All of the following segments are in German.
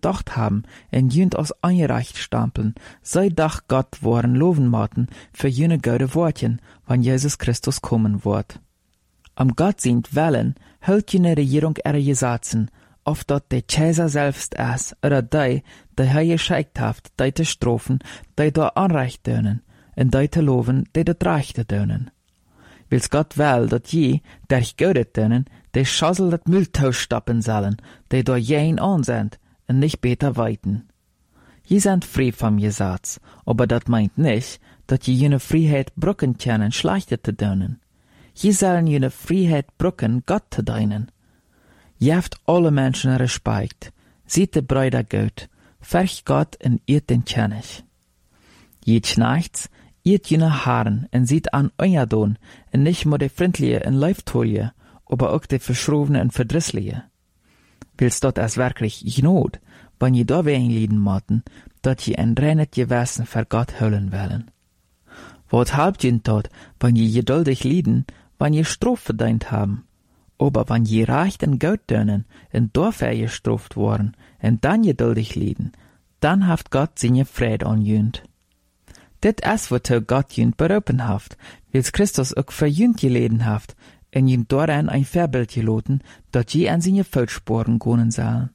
gedacht haben, en jünt aus eingereicht stampeln, sei Dach Gott waren loven maten für jene gute Wortchen, wann Jesus Christus kommen wird. Am Gott sind Wellen, hält jene Regierung ihre Gesetzen, oft dort der Cäsar selbst es, oder die er geschickt haft, die te strofen, die da Anrecht dönen, und die te loven, die dort Rechte dönen. Wils Gott will, dat je, der ich gödet dönen, die Schassel dat Mülltausch stappen sollen, die da jen ansend, und nicht beter weiten. Je sind frei vom Gesetz, aber dat meint nicht, dat je jene Freiheit brücken können, Schlechte te dönen. Je sollen jene Freiheit brücken, Gott te dienen. Je haft alle Menschen Respekt, sieht de Brüder gut, ferch Gott en irt den Kennig. Jed schnachts, irt jene Haaren en sieht an Ojadon, en nicht nur de Frindliche en Leiftolie, aber auch de Verschrovene en Verdrissliche. Willst dort es wirklich Not, wann je da wen lieden moten, dat je en reinet Gewissen für Gott hüllen wollen. Wat halbt je dort, wann je geduldig lieden, wann je Strof verdient haben? Aber wann je recht en Geld dönen, en dafür gestraft worden, en dann geduldig lieden, dann haft Gott seine Friede an jünt. Dit is wat Gott jünt berupen haft, wils Christus ook für jünt geleden haft, en jünt daran ein Vorbild geloten, dat je an seine Fußspuren gehen sollen.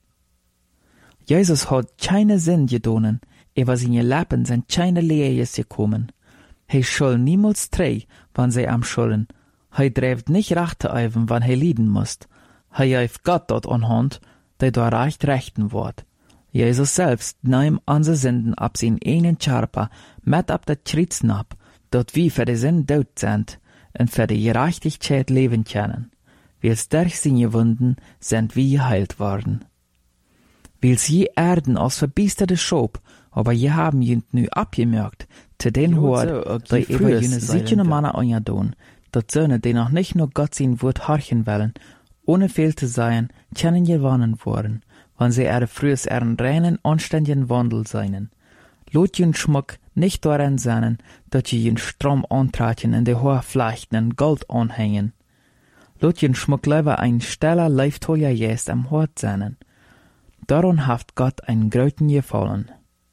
Jesus hat keine Sinn gedonen, über seine Lappen sind keine Lehes gekommen. He soll niemals trei, wann sie am schulden. He dreift nicht rechte eiven, wann he lieden musst. He heeft Gott dort anhand, der da recht rechten wird. Jesus selbst nahm unsere Sünden ab sin einen Charpa, mit ab der Schritzen ab, dort wie für die Sünden tot sind, und für die Gerechtigkeit leben können. Wils durch seine Wunden sind wir geheilt worden. Wils je Erden als verbiesterte Schob, aber je haben jünt nu abgemerkt, zu den Hort, die über jene sichene Männer anjadon, dat Söhne, die noch nicht nur Gott sein Wort horchen wollen, ohne fehl zu sein, können gewonnen worden, wann sie frühes ihren reinen, anständigen Wandel seinen. Lot jün Schmuck nicht daran seinen, dat je jün Strom antraten in de hohe Flechten Gold anhängen. Lot jün Schmuck lieber ein steller Leiftolja jest am Hort seinen. Daran haft Gott ein Gröten gefallen.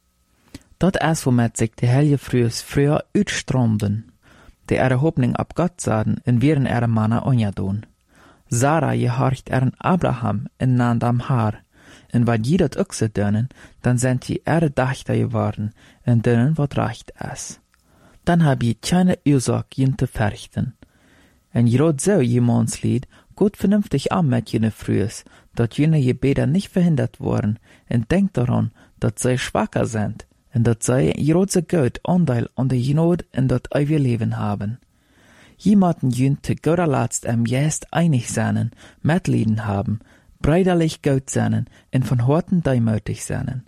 Dat is womit sich die Helge früher uitstromden, die Hoffnung ab Gott sahen, in wären Männer anjadon. Sarah gehorcht Abraham in Nandam Haar, en wat je dat ook ze dönen, dann sind die Dachter geworden, en dönen wat recht is. Dann hab je keine Ursache jen te verrichten. En je rot so jemands Lied, gut vernünftig an mit jene Frühes, dat jene Gebete nicht verhindert worden, en denkt daran, dat sie schwacher sind, en dat sie jrotse Gott Anteil an der Not in dat ewige Leben haben. Jemanden jünt te Götter latzt jest einig seinen, Mitleiden haben, breiderlich Gott seinen, en von Horten deimütig seinen.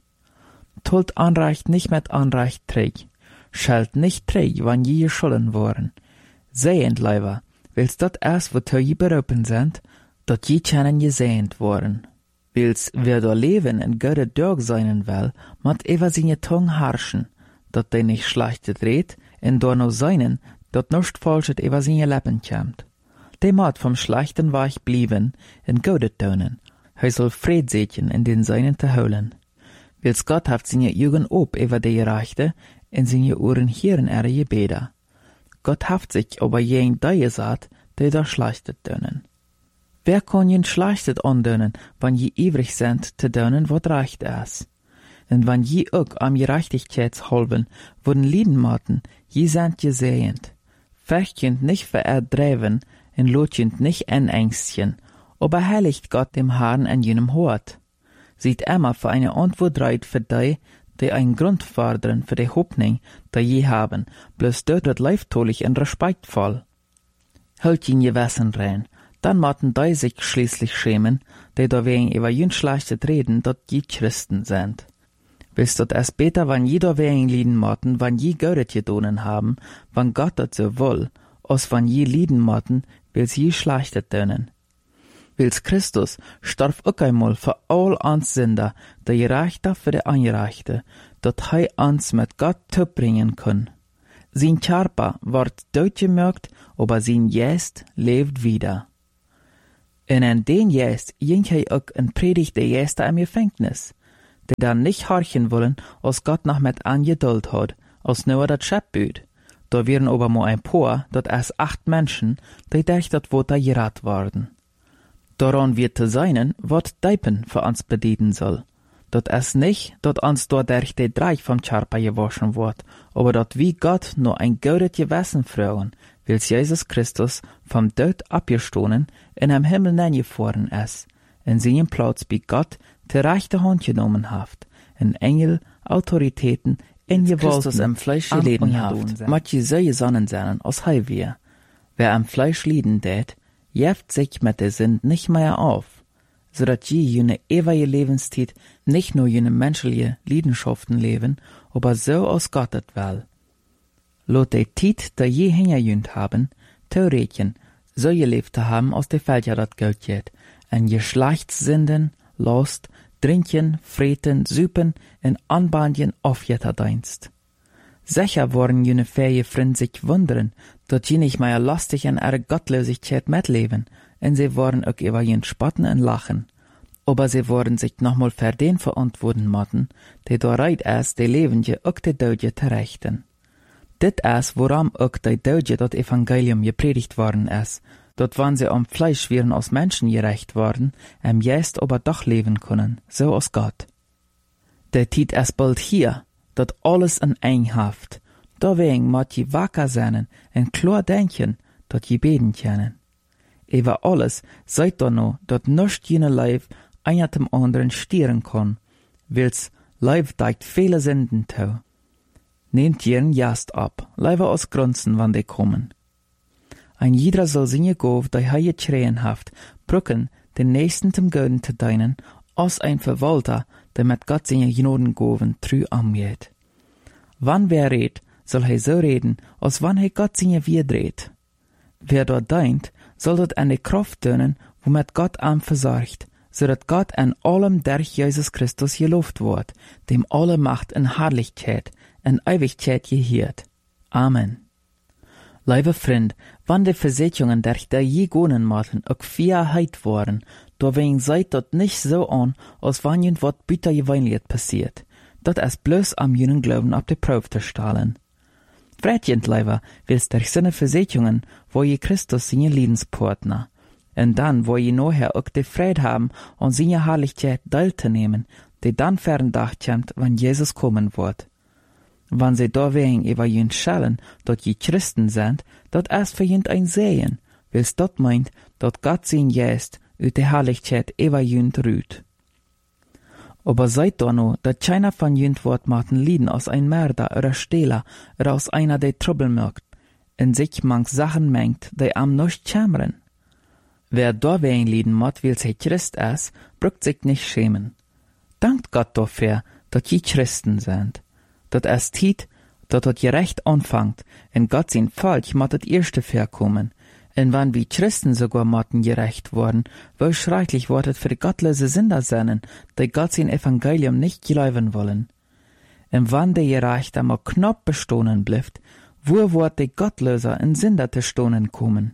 Tult Anrecht nicht mit Anrecht träg, schalt nicht träg, wann je geschollen worden. Sehend leiber, wils dat erst, wo je berufen sind, dat je können gesehend worden. Wils wer da leben in Götter dörg seinen will, mat ewa seine Tongue harschen, dat de nicht schlechte dreht, en da no seinen, dat nischt falschet ewa seine Lippen kämmt. De mat vom schlechten Weich blieben, in Götter tönen, he soll Fried sechen in den seinen te holen. Wils Gott haft seine Jugend ob ewa de Gerechte, in seine Ohren hören Gebete. Gott haft sich aber jen da gesagt, de da schlechtet tönen. Wer kann jen schlechtet andönen, wann je ewig sind, te dönen, wat recht is? Und wann je ook am Gerechtigkeitshalben wurden lieden maten, je sind gesehend. Fechtjend nicht vererdreven, en lotjend nicht en Ängstchen, aber heiligt Gott dem Herrn in jenem Hort. Sieht immer für eine Antwort reit für die ein Grund fordern für die Hoffnung, die je haben, bloß dort wird leiftolich und respektvoll. Hält ihn Gewissen rein, dann maten die sich schließlich schämen, die da wegen über jün schlechtet reden, dat je Christen sind. Willst dort es besser, wann je da wegen lieden maten, wann je Göret gedonen haben, wann Gott dat so will, als wann je lieden maten, wils je schlechtet dönen. Wils Christus starb auch einmal für all ans Sünder, der Gerechte für die Angerechte, dat hei ans mit Gott bringen kann. Sein Körper ward durchgemerkt, aber sein Geist lebt wieder. Und an den Geist ging hei auch in Predigt der Gäste am Gefängnis. die dann nicht horchen wollen, als Gott noch mit an Geduld hat, als nur dat Schöpbüt. Da wären aber nur ein paar, dat es 8 Menschen, die durch dat Wort gerat worden. Daran wird zu seinen, wat Deipen für uns bedienen soll. Dat es nicht, dat uns dadurch die Dreich vom Charpa gewaschen wird, aber dat wie Gott nur ein gutes Gewissen fragen, weil Jesus Christus vom Tod abgestoßen in am Himmel hineingefahren ist, in seinen Platz bei Gott die rechte Hand genommen haft, in Engel, Autoritäten, in Gewalt im Fleisch geleden haft, mat je so gesonnen sein, als hei wir. Wer am Fleisch lieden tät, jeft sich mit der Sünd nicht mehr auf, so dat je jene ewige Lebenszeit nicht nur jene menschliche Leidenschaften leben, aber so aus Gottet will. Lot de Tiet, da je hingerjünt haben, Theoretien, so gelebt zu haben, aus der Feld ja dat Geld jet, en Geschlechtssinden, Lust, Trinken, Freten, Süpen, in Anbandien aufjetterdienst. Sicher worden jene fähige Freund sich wundern, dat je nicht mehr lastig in ihre Gottlosigkeit mitleben, und sie worden auch über jen spotten und lachen. Aber sie worden sich nochmal für den verantworten motten, die da reit ist, die Lebende auch die Dödje terechten. Dit ist, woran auch die Dödje dat Evangelium gepredigt worden ist, dat wann sie am Fleisch wären aus Menschen gerecht worden, jetzt aber doch leben können, so aus Gott. Der Tiet ist bald hier, dat alles in Einhaft, deswegen mat je wacker sein en klar denken, dat je beten können. Über alles seid da no, dat nuscht jene Leib einer dem anderen stieren kann, weil's Leib deigt viele Sünden tau. Nehmt jeren Jast ab, leider aus Grunzen, wann die kommen. Ein jeder soll sinje gov, die heie schreien haft, brücken, den nächsten zum Göden zu deinen, als ein Verwalter, der mit Gott sinje Gnoden goven, trü amgeht. Wann wer redt, soll he so reden, als wann he Gott sinje wiedreht. Wer dort deint, soll dort eine Kraft tönen, womit Gott am versorgt, so dat Gott an allem durch Jesus Christus gelobt wird, dem alle Macht in Herrlichkeit, in Ewigkeit gehiert. Amen. Liebe Freund, wann die Versicherungen durch der je gonen maten auch Vierheit waren, deswegen seid dort nicht so an, als wann jen wat bitter geweinliet passiert. Dat es bloß am jenen Glauben ab die Probe zu stellen. Fredjent leider, willst durch seine Versicherungen, wo je Christus seine Lebenspartner. Und dann, wo je nachher auch die Freude haben, an seine Herrlichkeit teilzunehmen, die dann ferndacht kommt, wenn Jesus kommen wird. Wann sie da wegen über jen schellen, dort je Christen sind, dort erst für jen ein Sehen, weil's dort meint, dort Gott sein Geist ut die Herrlichkeit über jen rüht. Aber seid da no, dat keiner von jen Wort maten Lieden aus ein Mörder oder Stehler oder aus einer, der Trouble merkt, in sich manch Sachen mengt, die am nicht schämren. Wer da wegen Lieden mat, weil sie Christ ist, brückt sich nicht schämen. Dankt Gott dafür, dat je Christen sind. Dat es tiet, dat het gerecht anfangt, en Gott sein Volk mat het erste verkommen. En wann wie Christen sogar matten gerecht worden, wo schrecklich wird het für die gottlose Sünder sein, die Gott sein Evangelium nicht glauben wollen. En wann der Gerechte mal knapp bestohnen bleibt, wo wird die Gottloser in Sünder zu stohnen kommen?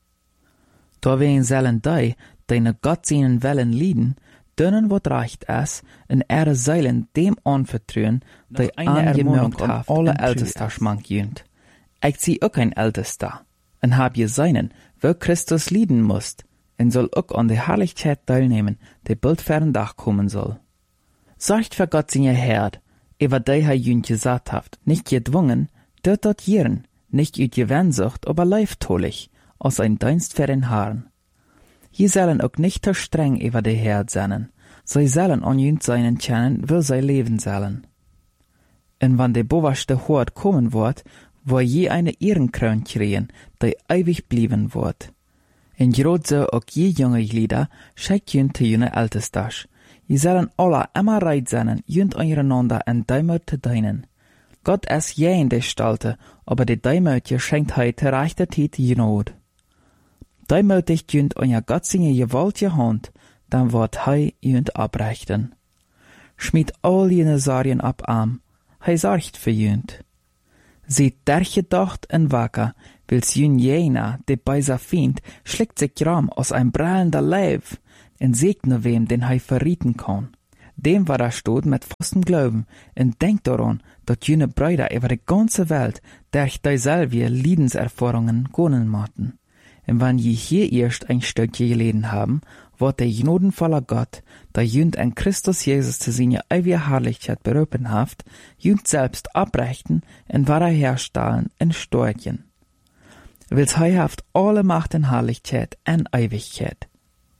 Deswegen sollen die ne Gott seinen Wellen lieden, denen wat recht ist, in ihre Seilen dem anvertrauen, die angemerkt an alle Ältester schmank jönt. Ich zieh auch ein Ältester, und hab je seinen, wo Christus lieden muss, und soll auch an der Herrlichkeit teilnehmen, die bald fern kommen soll. Sorgt für Gott seine Herd, über die jönt gesagt haft, nicht gedwungen, dort jieren, nicht üt Gewennsucht, aber leiftolich, aus ein Dienst für den Herrn. Je sollen auch nicht zu streng über die Herd sein. Sie sollen an jünd seinen kennen, wo sie leben sollen. Und wenn die boverste Hort kommen wird, wo je eine Ehrenkron kriegen, die ewig blieben wird. Und grad so auch je junge Glieder schickt jünd zu jene Ältestasch. Je sollen alle immer reit sein, jünd einander in Deimut zu dienen. Gott ist je in der Stalte, aber die Deimut schenkt heute rechte Zeit Not. Deimütig jünd euer Gott seine gewaltige Hand, dann wird hei jünd abrechten. Schmied all jene Sorgen ab am, hei sorgt für jünd. Seht dergedacht en wacker, wils jün jener, de beiser Fiend, schlägt sich gram aus ein brallender Leib, en segne wem, den hei verrieten kann. dem war steht mit festem Glauben, und denkt daran, dass jene Brüder über die ganze Welt durch dieselbe Liedenserfahrungen gehen machten. Und wenn je hier erst ein Stückchen gelesen haben, wird der gnadenvolle Gott, der jünd an Christus Jesus zu seiner ewigen Herrlichkeit berufen haft, jünd selbst abrechten und wiederherstellen in Storchen. Wils hij haft alle Macht und Herrlichkeit und Ewigkeit.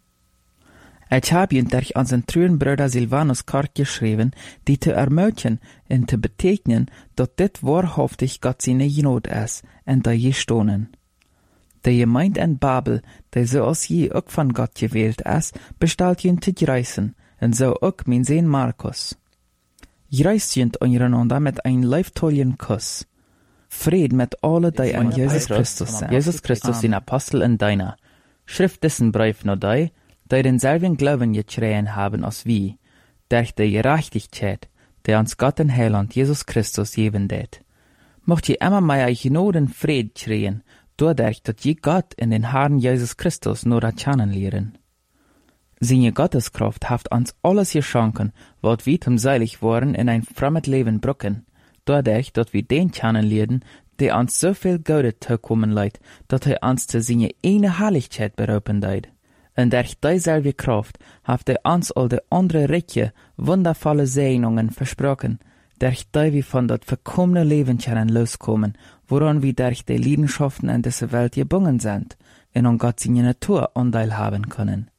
Ich habe ihn durch unseren treuen Bruder Silvanus kort geschrieben, die zu ermutigen und zu betegnen, dass dit wahrhaftig Gott seine Gnade ist, und da je stonen. Die Gemeinde in Babel, die so als je auch von Gott gewählt ist, bestellt ihn zu greißen, und so auch mein Sohn Markus. Greist jünt untereinander mit ein leiftollen Kuss. Fried mit alle, die an Jesus Christus sind. Jesus Christus, den Apostel in deiner. Schrift dessen Brief nur die denselben Glauben geschrien haben als wir, durch die Gerechtigkeit, die uns Gott in Heiland Jesus Christus geben det. Mocht je immer mehr Gnaden Fried schreien, dadurch, dass je Gott in den Herrn Jesus Christus nur erkennen lehren. Seine Gotteskraft haft uns alles geschenken, wat wir zum seilig waren in ein fremd Leben brücken, dadurch, dass wir den kennenlernen, der uns so viel Gute zukommen leid, dass uns zu seiner eine Herrlichkeit berufen leid. Und durch dieselbe Kraft haft uns all die andere reiche, wundervolle Segnungen versprochen, durch die wir von dat verkommene Leben können loskommen, woran wir durch die Leidenschaften in dieser Welt gebunden sind, und an Gott seine Natur Anteil haben können.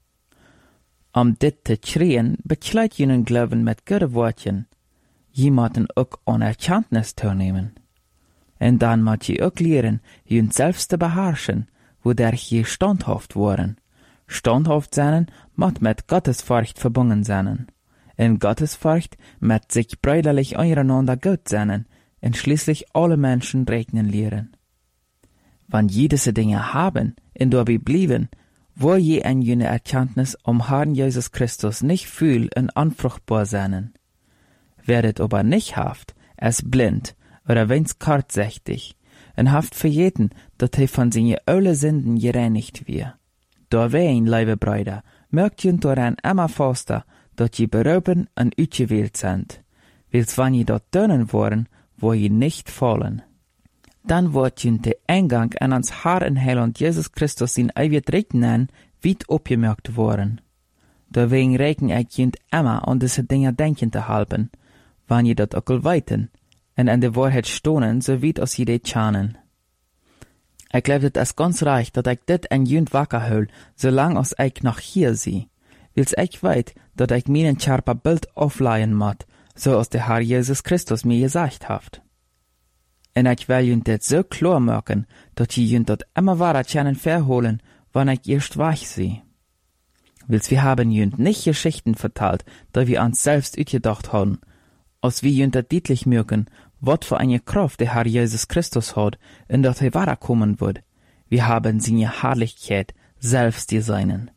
Dit zu schreien, bekleidet jenen Glauben mit guten Worten. Jemanden auch an Erkenntnis teilnehmen. Und dann muss je auch lehren, jenen selbst zu beherrschen, wodurch je standhaft waren. Standhaft sein, muss mit Gottesfurcht verbunden sein. In Gottesfurcht mit sich brüderlich einander gut sein, und schließlich alle Menschen regnen lehren. Wenn je diese Dinge haben, und dabei blieben, wo je an jene Erkenntnis Herrn Jesus Christus nicht fühl und unfruchtbar sein. Werdet aber nicht haft, es blind, oder wenn's kurzsichtig, und haft verjeten, dass von seine alle Sünden gereinigt wir. Dawein, liebe Brüder, mögt jünt daran immer faster, dass je berufen und utgewählt sind, wils wann je dort tönen wollen, wo je nicht fallen. Dann wird jünt der Eingang an ans Herr und Heiland Jesus Christus in ewig Rechten weit abgemerkt worden. Deswegen rechnen ich jünt immer an diese Dinge denken zu halten, wann je dat auch weiten, und an der Wahrheit stonen, so weit als je det schanen. Ich glaube, das ist ganz recht, dass ich dit en jünt wacker hol, solang als ich noch hier sie. Wils ich weit, dass ich meinen scharper Bild aufleihen mod, so als der Herr Jesus Christus mir gesagt haft. Und ich will jünt dit so klar machen, dass je jünt dat immer wahrer können verholen, wann ich erst wach sie. Wils wir haben jünt nicht Geschichten vertalt, da wir uns selbst utgedacht haben, als wir jünt dat deutlich merken, wat für eine Kraft der Herr Jesus Christus hat, in dat kommen wird. Wir haben seine Herrlichkeit selbst designen.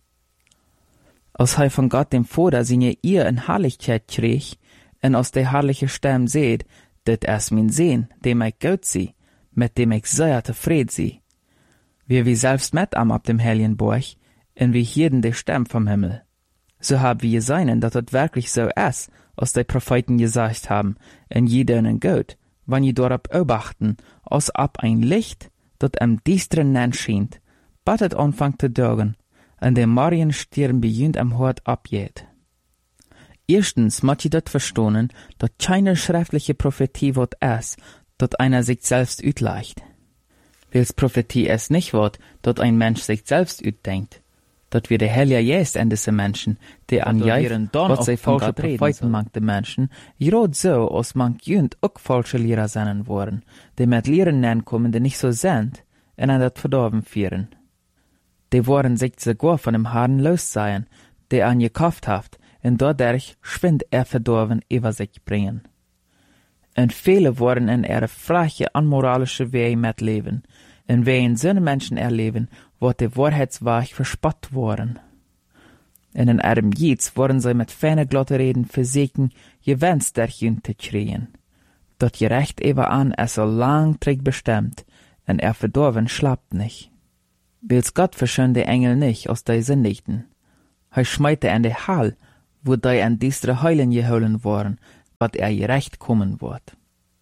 Als von Gott dem Vater seine ihr in Herrlichkeit krieg, und aus der herrliche Stimme seht, dit ist mein Sohn, dem ich gut sie, mit dem ich sehr zufrieden sie. Wir selbst mit am ab dem Heiligen Burg, und wir hielten die Stimme vom Himmel. So haben wir gesehen, dass das wirklich so ist, als die Propheten gesagt haben, in jedenen Gott, wenn je darauf beobachten, als ab ein Licht, das am düsteren Nacht scheint, bat het anfangt zu dörgen, und der Marienstern beginnt am Hort abgeht. Erstens muss je das verstehen, dass keine schriftliche Prophetie wird ist, dass einer sich selbst utleicht. Wils Prophetie es nicht wird, dass ein Mensch sich selbst utdenkt, dat wir der Heilige Geist an diese Menschen, die an jaren was sie falsche Propheten manchte Menschen, gerade so, als man jünd auch falsche Lehrer sein worden, die mit Lehren nennen kommen, die nicht so sind, und an das Verdorben führen. Die wollen sich sogar von dem Herrn los sein, der an gekauft haft, und dadurch schwind verdorben über sich bringen. Und viele wollen in ihre freche, unmoralische Wege mitleben, und wenn so Menschen erleben, wird die Wahrheitsweg verspott worden. In den Arm Jids wurden sie mit feine glatte Reden versägen, gewünscht der Jünd zu schreien. Dort gerecht eben an, so lang trägt bestimmt, und verdorben schlappt nicht. Wils Gott verschön die Engel nicht aus der Sündigten. Schmeite in die Hall, wo die an diestre Heulen geholen worden, wat gerecht kommen wird.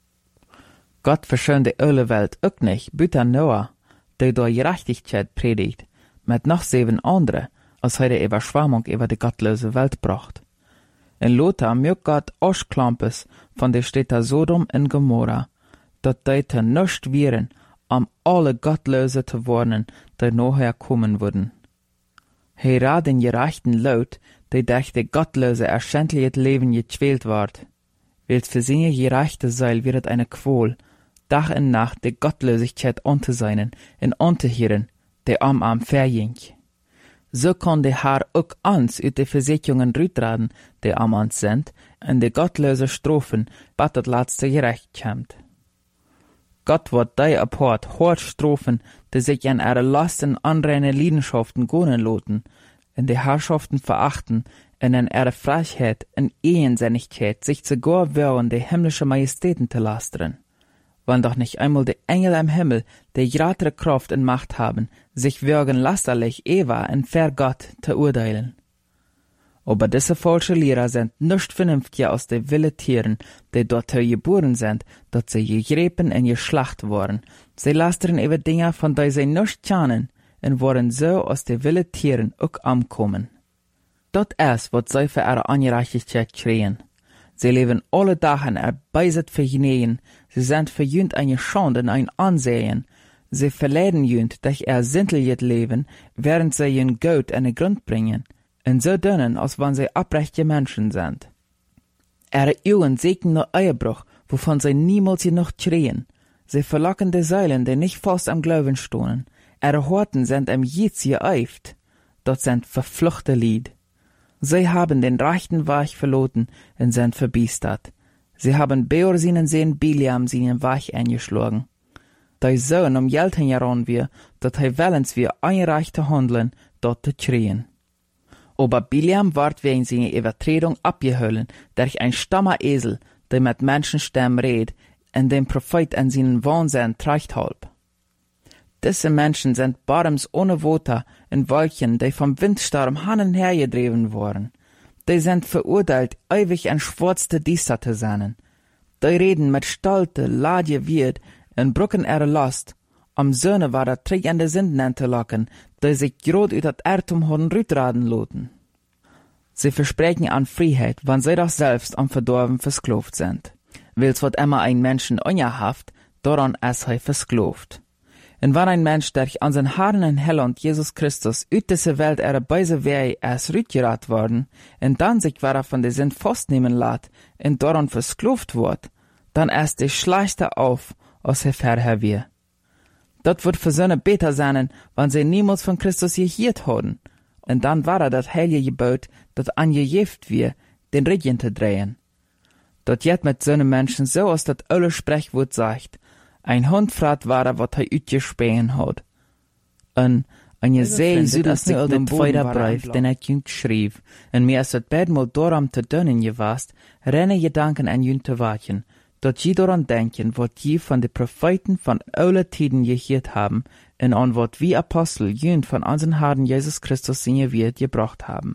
Gott verschönt die alle Welt auch nicht, büter Noah, der durch Gerechtigkeit predigt, mit noch 7 andere, als er die Überschwemmung über die gottlose Welt bracht. In Lothar mögt Gott Ausklampes von der Städte Sodom und Gomorra, dat die te nüscht wären, alle Gottlose zu warnen, die nachher kommen würden. Hera den gerechten Laut, die durch die Gottlose erschändliches Leben gequält ward. Wild für seine gerechte Seil wird eine Qual, Tag und Nacht die Gottlosigkeit anzuseinen und anzuhören, die am verging. So kann der Herr auch uns uit die Versicherungen rütraden, die am uns sind, und die gottlose Strophen, bat das letzte Gerecht kommt. Gott wird die apart hart strafen, die sich an ihre Lasten anreine Leidenschaften gönnen loten, in die Herrschaften verachten, und in ihre Frechheit und Ehensinnigkeit sich sogar wehren, die himmlische Majestäten zu lastern. Wann doch nicht einmal die Engel im Himmel, die größere Kraft und Macht haben, sich würgen lasterlich Eva und ver Gott zu urteilen. Aber diese falsche Lehrer sind nicht vernünftiger als die wilde Tieren, die dort geboren sind, dass sie gegräben und geschlacht worden. Sie lastern über Dinge, von denen sie nicht kennen, und wollen so aus die wilde Tieren auch ankommen. Dort ist, was sie für ihre Ungerechtigkeit kriegen. Sie leben alle Tage erbeiset für Genehen, sie sind für jünd eine Schande und ein Ansehen. Sie verleiden jünd durch ihr sinnliches Leben, während sie jünd Gott in den Grund bringen, und so dünnen, als wenn sie abrechte Menschen sind. Ihre Augen sehen nur Eierbruch, wovon sie niemals genug kriegen. Sie verlocken die Säulen, die nicht fast am Glauben stohnen. Ihre Horten sind am Jitz geeift. Dort sind verfluchte Lied. Sie haben den rechten Weg verloren und sind verbiestert. Sie haben Beor seinen Sehen Biliam seinen Weg eingeschlagen. Der Sohn Geld heran wir, dat willens wir einreichte handeln, dort zu kriegen. Aber Biliam ward wegen seiner Übertretung abgeholen durch ein stammer Esel, der mit Menschenstimmen redet, und dem Prophet an seinen Wahnsinn treibt halb. Diese Menschen sind Barms ohne Worte in Wolken, die vom Windsturm hin und her gedreven worden. Die sind verurteilt, ewig ein schwarzte Diester zu sein. Die reden mit Stolte, Ladje Wirt und brücken ihre Last. Am Söhne war der Trick an der Sünden zu locken, die sich grad uit dat Erdtum haben rütraden loten. Sie versprechen an Freiheit, wann sie doch selbst am Verdorben versklavt sind. Wils wird immer ein Menschen unjahaft, daran ist er versklavt. Und wenn ein Mensch durch an sein Herrn und Heiland Jesus Christus uit diese Welt ihre böse Wege erst rütgerat worden, und dann sich wieder von der Sinn festnehmen lässt, und daran versklavt wird, dann ist die schlechte auf, als er vorher wir. Das wird für Söhne besser sein, wenn sie niemals von Christus gehört haben, und dann war das heilige Gebot, das angejeft wir, den Rücken zu drehen. Dort jet mit so einem Menschen so, als das alle Sprechwort sagt, ein Hund fragt war, was er utgespähen hat. Und eine See südest sich den Feuerbrief, den er jüng schrieb, und mir ist das bedmal darum zu dünnen gewast, renne Gedanken an jüng zu wachen, dort je daran denken, was je von den Propheten von alle Tiden gehört haben, und an was wie Apostel jüng von unseren Herrn Jesus Christus seine Wert gebracht haben.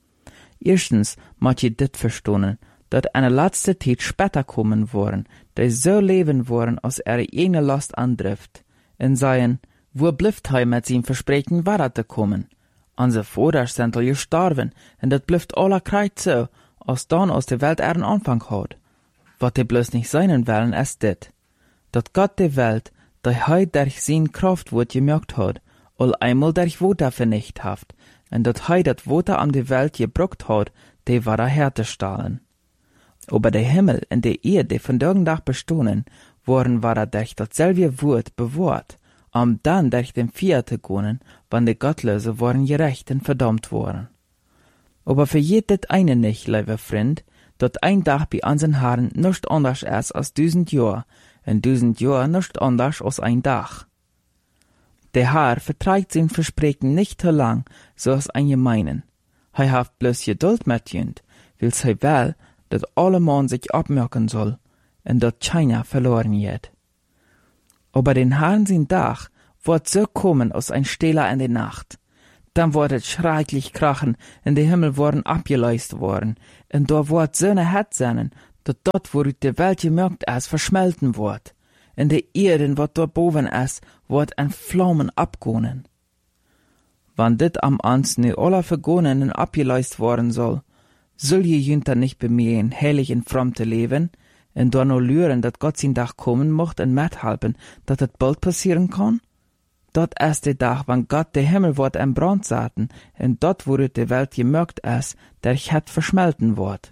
Erstens, muss je dit verstehen, dat eine letzte Zeit später kommen worden, die so leben worden, als ihre eigene Last andrift, und seien, wo blifft hij mit seinem Versprechen weiter zu kommen? Unsere Vater sind al gestorben, und dat blifft aller Kreuz so, als dann aus der Welt ihren Anfang hat. Was die bloß nicht sein wollen, ist dit, dat Gott die Welt, die hij durch sein Kraftwort gemerkt hat, all einmal durch Water vernichtet hat, und dat hij dat Water an die Welt gebraucht hat, die war herzustellen. Aber der Himmel und die Erde, die von Tag bestohlen, worden war durch dasselbe Wort bewahrt, dann durch den Feuer zu gehen, wann die Gottlose waren gerecht und verdammt worden. Aber für jedes eine nicht, lieber Freund, dort ein Tag bei unseren Herren nicht anders ist als 1000 Jahre, und 1000 Jahre nicht anders als ein Tag. Der Herr verträgt sein Versprechen nicht so lang, so als ein Gemeinen. Er hat bloß Geduld mit jünd, will sie will, dass alle Mann sich abmerken soll, und dass keiner verloren wird. Aber den Herrn sein Tag wird so kommen aus ein Stehler in der Nacht. Dann wordt het schrecklich krachen, en de Himmel worden abgeluist worden, en da wordt zo'n het zijn, dat dort, waaruit de Welt gemerkt is, verschmelten wordt, en de Erde, wat daarboven is, wordt in vlammen abgonen. Wann dit am ans nu alle vergonen en abgeluist worden soll, zul je junt dan nicht bemühen, heilig en fromm te leven, en dan nur luren, dat Gott zijn dag komen mocht en methelpen, dat het bald passieren kan? Dat is de dag, wann Gott de Himmel wordt in brand zaten, en dat waaruit de Welt gemerkt is, der het verschmelten wordt.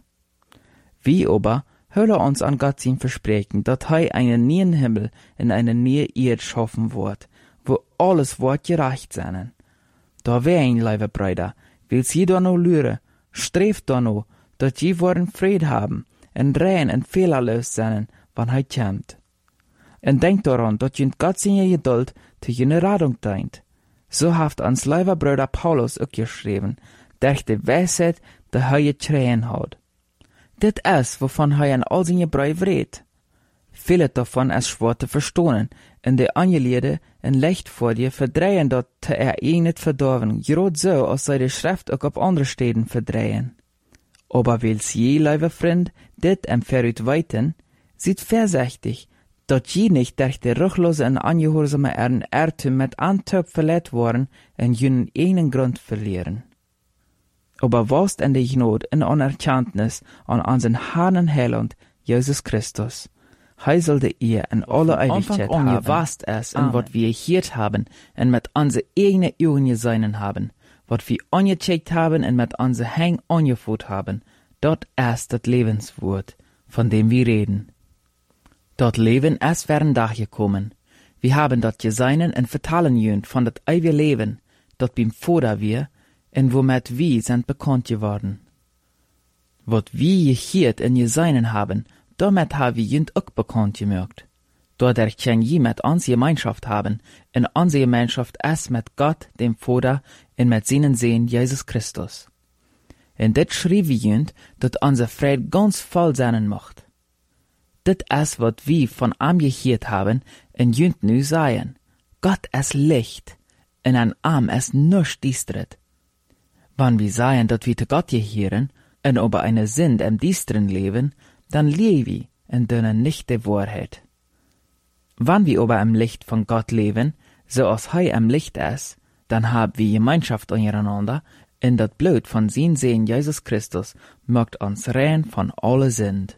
Wie aber hüllen uns an Gott sein Versprechen, dat hij einen neuen Himmel en eine neue Erde schaffen wird, wo alles wordt gerecht zijn. Da wein, lieve Brüder, wils je da no lüren, streeft da no, dat je worden Fried haben, en rein en fehlerlos zijn, wann hij komt. En denk daran, dat je Gott zijn Geduld te je Radung dient. So haft ans lieve Bruder Paulus ook geschreven, durch de wijsheid dat hij je treien houdt. Dit is, wovon hij in al zijn Brieven redt. Viele davon is schwer te verstonen, en de Angelieden en licht voor je verdrehen dat te niet verdorven, groot zo als zij de schrift ook op andere steden verdrehen. Aber wils je, lieve vriend, dit en veruit weten, ziet voorzichtig, dat je nicht durch de ruchlose en angehoorzame Irrtum met Antwerp verleid worden en jenen enen Grund verlieren. Aber was in de Gnade en Anerkenntnis an unseren Herrn und Heiland, Jesus Christus. Hij zulde ihr in alle Ewigkeit haben, was es und wat wir gehört haben und mit unsere eigenen Augen gesehen haben, wat wir angecheckt haben und mit unsere Hängen angeführt haben, dort ist das Lebenswort, von dem wir reden. Dort Leben ist während Tag gekommen. Wir haben dort gesehen und vertalen jönt von dat ewige Leben, dort beim Vater wir, und womit wir sind bekannt geworden. Wat wir gehört und gesehen haben, damit haben wir jönt auch bekannt gemerkt. Dadurch kann je mit uns Gemeinschaft haben, und unsere Gemeinschaft ist mit Gott, dem Vater, und mit seinen Sohn Jesus Christus. Und dit schrieb wir jönt, dat unser Fried ganz voll sein macht. Dit is wat wir von ihm gehört haben, und jönt nu sagen. Gott ist Licht, und an ihm ist nichts düstret. Wann wir sagen, dat wir zu Gott gehören, und über eine Sünde im Düsteren leben, dann leben wir und dünnen nicht die Wahrheit. Wann wir über im Licht von Gott leben, so als er im Licht ist, dann haben wir Gemeinschaft untereinander, und das Blut von seinem Sohn Jesus Christus macht uns rein von aller Sünde.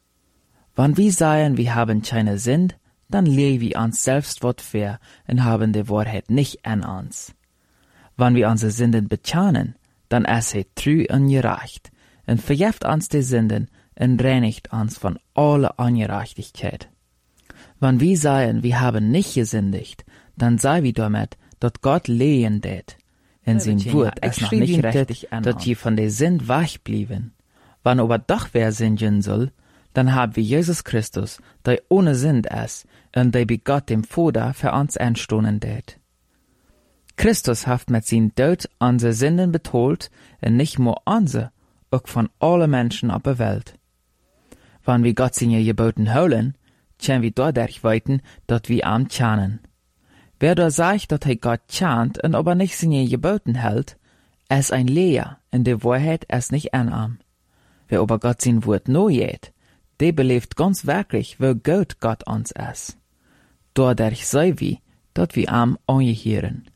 Wann wir sagen, wir haben keine Sünde, dann leben wir uns selbst wat fair und haben die Wahrheit nicht an uns. Wann wir unsere Sünden bekennen, dann ist er treu und gerecht und vergibt uns die Sünden und reinigt uns von aller Ungerechtigkeit. Wenn wir sagen, wir haben nicht gesündigt, dann sei wir damit, dass Gott lehen det. In sein Wort ist noch nicht richtig, dass je von der Sünd wegblieben. Wenn aber doch wer sündigen soll, dann haben wir Jesus Christus, der ohne Sünd ist und der bei Gott dem Vater für uns einstoßen det. Christus hat mit seinem Tod unsere Sünden betont und nicht nur unsere, auch von allen Menschen auf der Welt. Wenn wir Gott seine Geboten holen, können wir dadurch weiten, dass wir ihm kennen. Wer da sagt, dass er Gott kennt und aber nicht seine Geboten hält, ist ein Leer und die Wahrheit ist nicht an ihm. Wer aber Gott sein Wort neu geht, der belebt ganz wirklich, wie gut Gott uns ist. Dadurch sei wir, dass wir ihm angehören.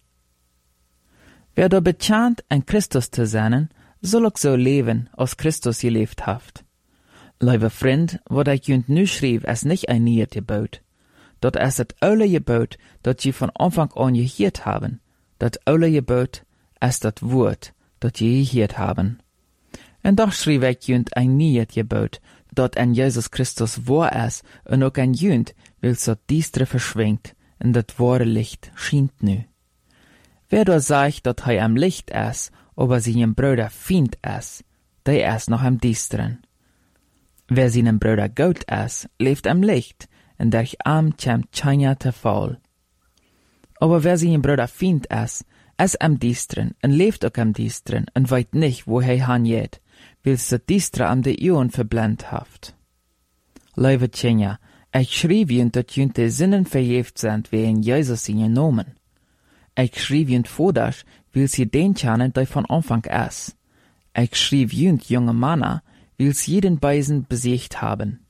Wer da bekennt, ein Christus zu sein, soll auch so leben, als Christus gelebt hat. Liebe Freund, was ich jönt nu schrieb, ist nicht ein neues Gebot. Dat ist das alte Gebot, das je von Anfang an gehört haben. Das alte Gebot ist das Wort, das je gehört haben. Und doch schrieb ich jönt ein neues Gebot, dat in Jesus Christus wahr ist, und auch ein jönt, wils dat Düstere verschwingt, und das wahre Licht schient nu. Wer da sagt, dat er am Licht ist, aber seinem Bruder Feind ist, der ist noch am Düsteren. Wer seinem Bruder gut ist, lebt am Licht, und durch ihm kommt keiner zu Fall. Aber wer seinem Bruder Feind ist am Düsteren und lebt auch am Düsteren und weiß nicht, wo er hingeht, weil der Düstere am die Augen verblendet hat. Liebe Kinder, ich schrieb ihnen, dass die Sünden vergeben sind, wie in Jesus seinen Namen. Ich schrieb ihnen vor, wils je den kennen, die von Anfang ist. Ich schrieb jünd junge Männer, wils jeden Beisen besiegt haben.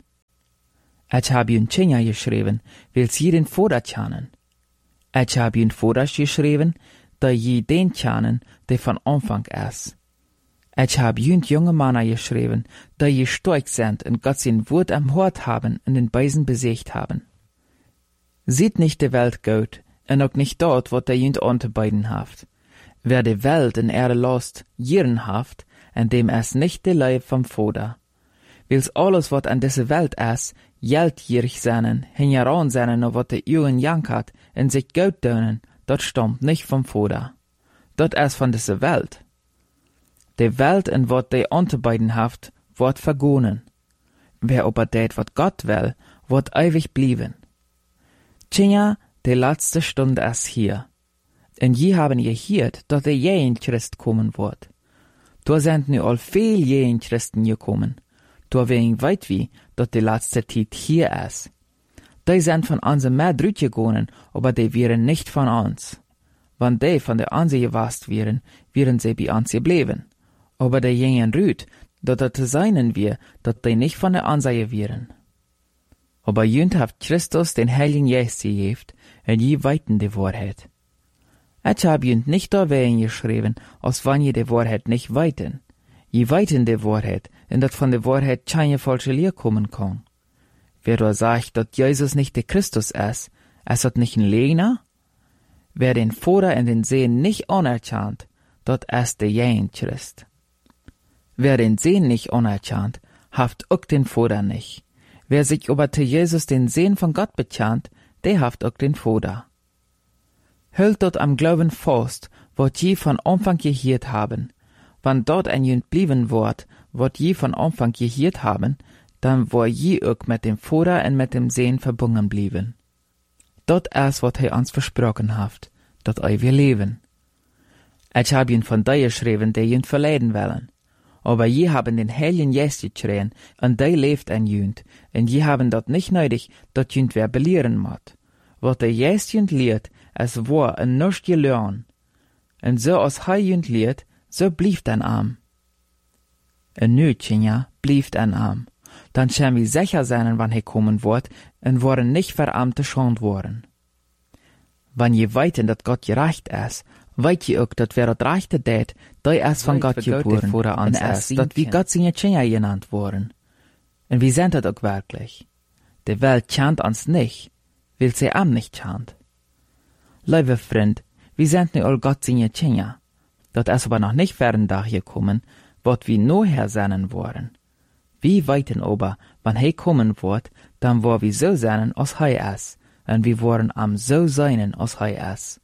Ich hab jünd Kinder geschrieben, wils jeden Vater kennen. Ich hab jünd Vater geschrieben, die je den kennen, die von Anfang ist. Ich hab jünd junge Männer geschrieben, die je stark sind und Gott sein Wort am Hort haben und den Beisen besiegt haben. Sieht nicht die Welt gut, und auch nicht dort, was der jünd anzubeiden haft. Wer die Welt in Erde lost, jieren haft, en dem es nicht die Leib vom Vater. Wils alles, wat an diese Welt ist, geldgierig seinen, hingeran seinen, und wat de Augen jankert, en sich gut dönen, dat stammt nicht vom Vater. Dat ist von dieser Welt. Die Welt, in wat de anzubeiden haft, wird vergonen. Wer aber det, wat Gott will, wird ewig blieben. Tja, die letzte Stunde ist hier. Und je haben gehört, dass der jeden Christ kommen wird. Da sind nu all viel jeden Christen gekommen. Da wegen weit wie, dass die letzte Zeit hier ist. Die sind von uns mehr drüt gegangen, aber die wären nicht von uns. Wenn die von der Anse gewasst wären, wären sie bei uns geblieben. Aber die gingen rüt, dass das seinen wir, dass die nicht von der Anse wären. Aber jünd hat Christus den Heiligen Geist gegeben, und je weiten die Wahrheit. Ich hab jünd nicht da wegen geschrieben, als wann je die Wahrheit nicht weiten. Je weiten die Wahrheit, und dat von der Wahrheit keine falsche Lehre kommen kann. Wer da sagt, dass Jesus nicht der Christus ist dat nicht ein Lehner? Wer den Vater in den Sehen nicht anerkannt, dat ist der jeden Christ. Wer den Sehen nicht anerkannt, haft auch den Vater nicht. Wer sich aber zu Jesus den Sehen von Gott bekannt, der haft auch den Vater. Hält dort am Glauben fast, wat je von Anfang gehört haben. Wann dort ein jünd blieben wird, wat je von Anfang gehört haben, dann war je auch mit dem Vater und mit dem Sehen verbunden blieben. Dort ist, wat uns versprochen haft, dat wir leben. Ich hab ihn von dir geschrieben, die jünd verleiden wollen. Aber je haben den Heiligen Geist geschrien, und die lebt ein jünd, und je haben dort nicht nötig, dat jünd wer belehren moet. Wat der Geist jünd lehrt, es war en nichts gelernt. Und so als hij jünd lehrt, so blieft ein Arm. En nu, Tjenja, blieft ein Arm. Dann schön wir sicher sein, wann hij kommen wird, und worden nicht verarmte schand worden. Wann je weiten, dat Gott gerecht ist, weet je ook dat wer dat rechte deed, die is van God geboren, voor ons ist, dat wie Gott seine Kinder genannt worden. Und wie sind das auch wirklich? Die Welt kennt uns nicht, weil sie am nicht kennt. Liebe Freund, wir sind nu all Gott seine Kinder. Dat ist aber noch nicht fern da gekommen, wat wir noher seinen wollen. Wir weiten aber, wann hij kommen wird, dann war wir so seinen, als hij ist, und wir wollen am so seinen, als hij ist.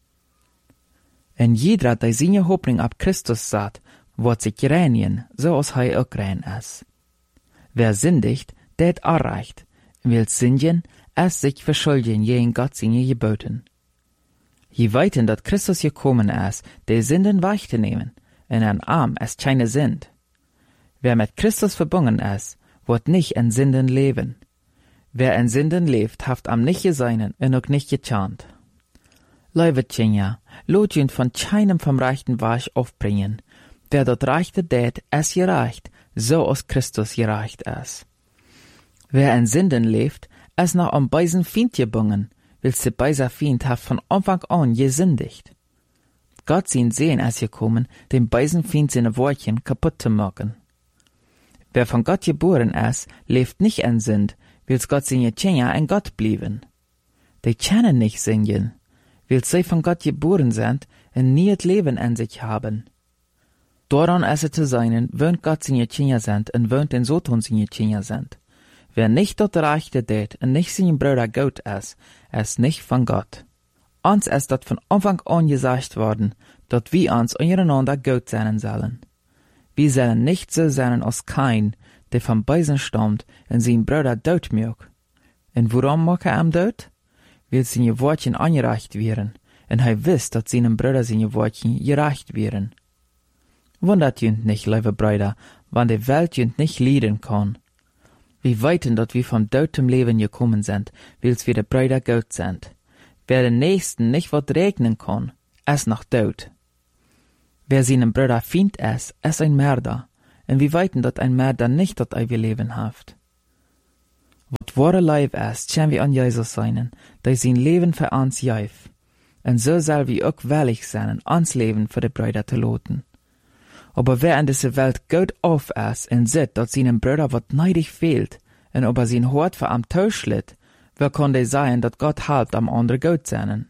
En jeder, der seine Hoffnung ab Christus sagt, wird sich reinigen, so als hij auch rein ist. Wer sündigt, der hat erreicht, will sündigen, es sich verschuldigen gegen Gott seine Geboten. Je weiten, dat Christus gekommen ist, die Sünden wegzunehmen, und ein Arm ist keine Sünd. Wer mit Christus verbunden ist, wird nicht in Sünden leben. Wer in Sünden lebt, haft am nicht geseinen und auch nicht getarnt. Liebe Tjenja, lot jünd von keinem vom rechten Weg aufbringen. Wer dort rechte tät, ist gereicht, so als Christus gereicht ist. Wer in Sünden lebt, ist noch am beisen Feind gebunden, weil der beiser Feind haft von Anfang an gesündigt. Gott sein Sehen ist gekommen, dem beisen Feind seine Wortchen kaputt zu machen. Wer von Gott geboren ist, lebt nicht in Sünd, weil Gott seine Kinder in Gott blieben. Die können nicht singen, weil sie von Gott geboren sind und nie das Leben in sich haben. Daran ist es zu sein, wenn Gott seine Kinder sind und wenn den Satan seine Kinder sind. Wer nicht dort Rechte tät und nicht sein Bruder Gott ist nicht von Gott. Uns ist das von Anfang an gesagt worden, dass wir uns untereinander Gott sein sollen. Wir sollen nicht so sein als Kain, der vom Beisen stammt und sein Bruder dort mag. Und warum mag er ihm dort? Weil seine Wortchen angereicht wären, und er wisst, dass seinem Bruder seine Wortchen gereicht wären. Wundert jünd nicht, liebe Brüder, wann die Welt jünd nicht leiden kann. Wir weiten, dass wir vom Tod Leben gekommen sind, weil wir die Brüder Gott sind. Wer den Nächsten nicht wat regnen kann, ist noch tot. Wer seinen Bruder Feind ist ein Mörder, und wir weten dat ein Mörder nicht dat eeuwige Leben haft. Wat wahre Leib ist, können wir an Jesus sein, der sein Leben für uns jäuf. Und so soll wir auch willig sein, ans Leben für die Brüder zu loten. Aber wer in dieser Welt gut auf ist und sieht, dass seinem Bruder wat neidig fehlt, und ob sein Hort für am Tausch litt, wer kann der sein, dass Gott helpt am anderen gut sein?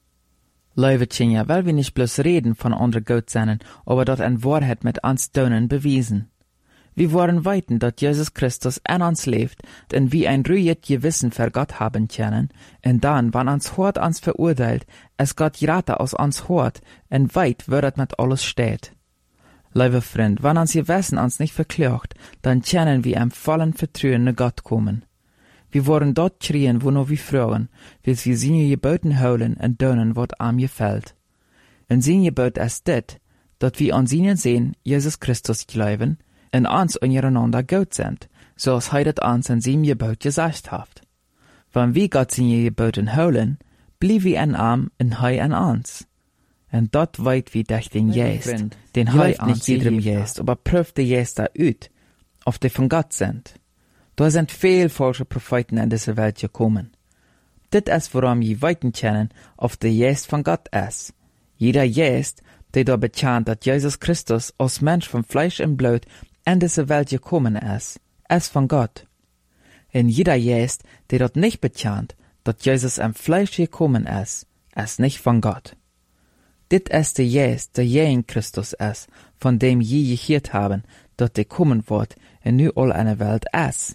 Lieve Tjenja, weil wir nicht bloß reden von anderen gut sein, aber dat in Wahrheit mit uns Tönen bewiesen. Wir wollen weiten, dass Jesus Christus in uns lebt, und wir ein ruhiges Gewissen für Gott haben können, und dann, wenn uns Hort uns verurteilt, es Gott Rate aus uns Hort, und weit wird mit alles steht. Liebe Freund, wenn uns Gewissen uns nicht verklagt, dann können wir im vollen Vertrauen nach Gott kommen. Wir wollen dort schreien, wo noch wir fragen, bis wir seine Geboten holen und tun, was ihm gefällt. Und sein Gebot ist dit, dass wir an seinen sehen, Jesus Christus glauben, und uns untereinander gut sind, so als er das uns in seinem Gebot gesagt hat. Wenn wir Gott seine Geboten holen, bleiben wir in ihm und er in uns. Und dort weit wie durch den Geist, den er nicht jedem Geist, aber prüft der Geist da aus, ob die von Gott sind. Da sind viel falsche Propheten in diese Welt gekommen. Dit ist, worum wir weiten können, ob der Geist von Gott ist. Jeder Geist, der da bekannt, dass Jesus Christus als Mensch von Fleisch und Blut in diese Welt gekommen ist von Gott. Und jeder Geist, der dort nicht bekannt, dass Jesus im Fleisch gekommen ist nicht von Gott. Dit ist der Geist, der je in Christus ist, von dem je gehört haben, dass der kommen wird und nu all eine Welt ist.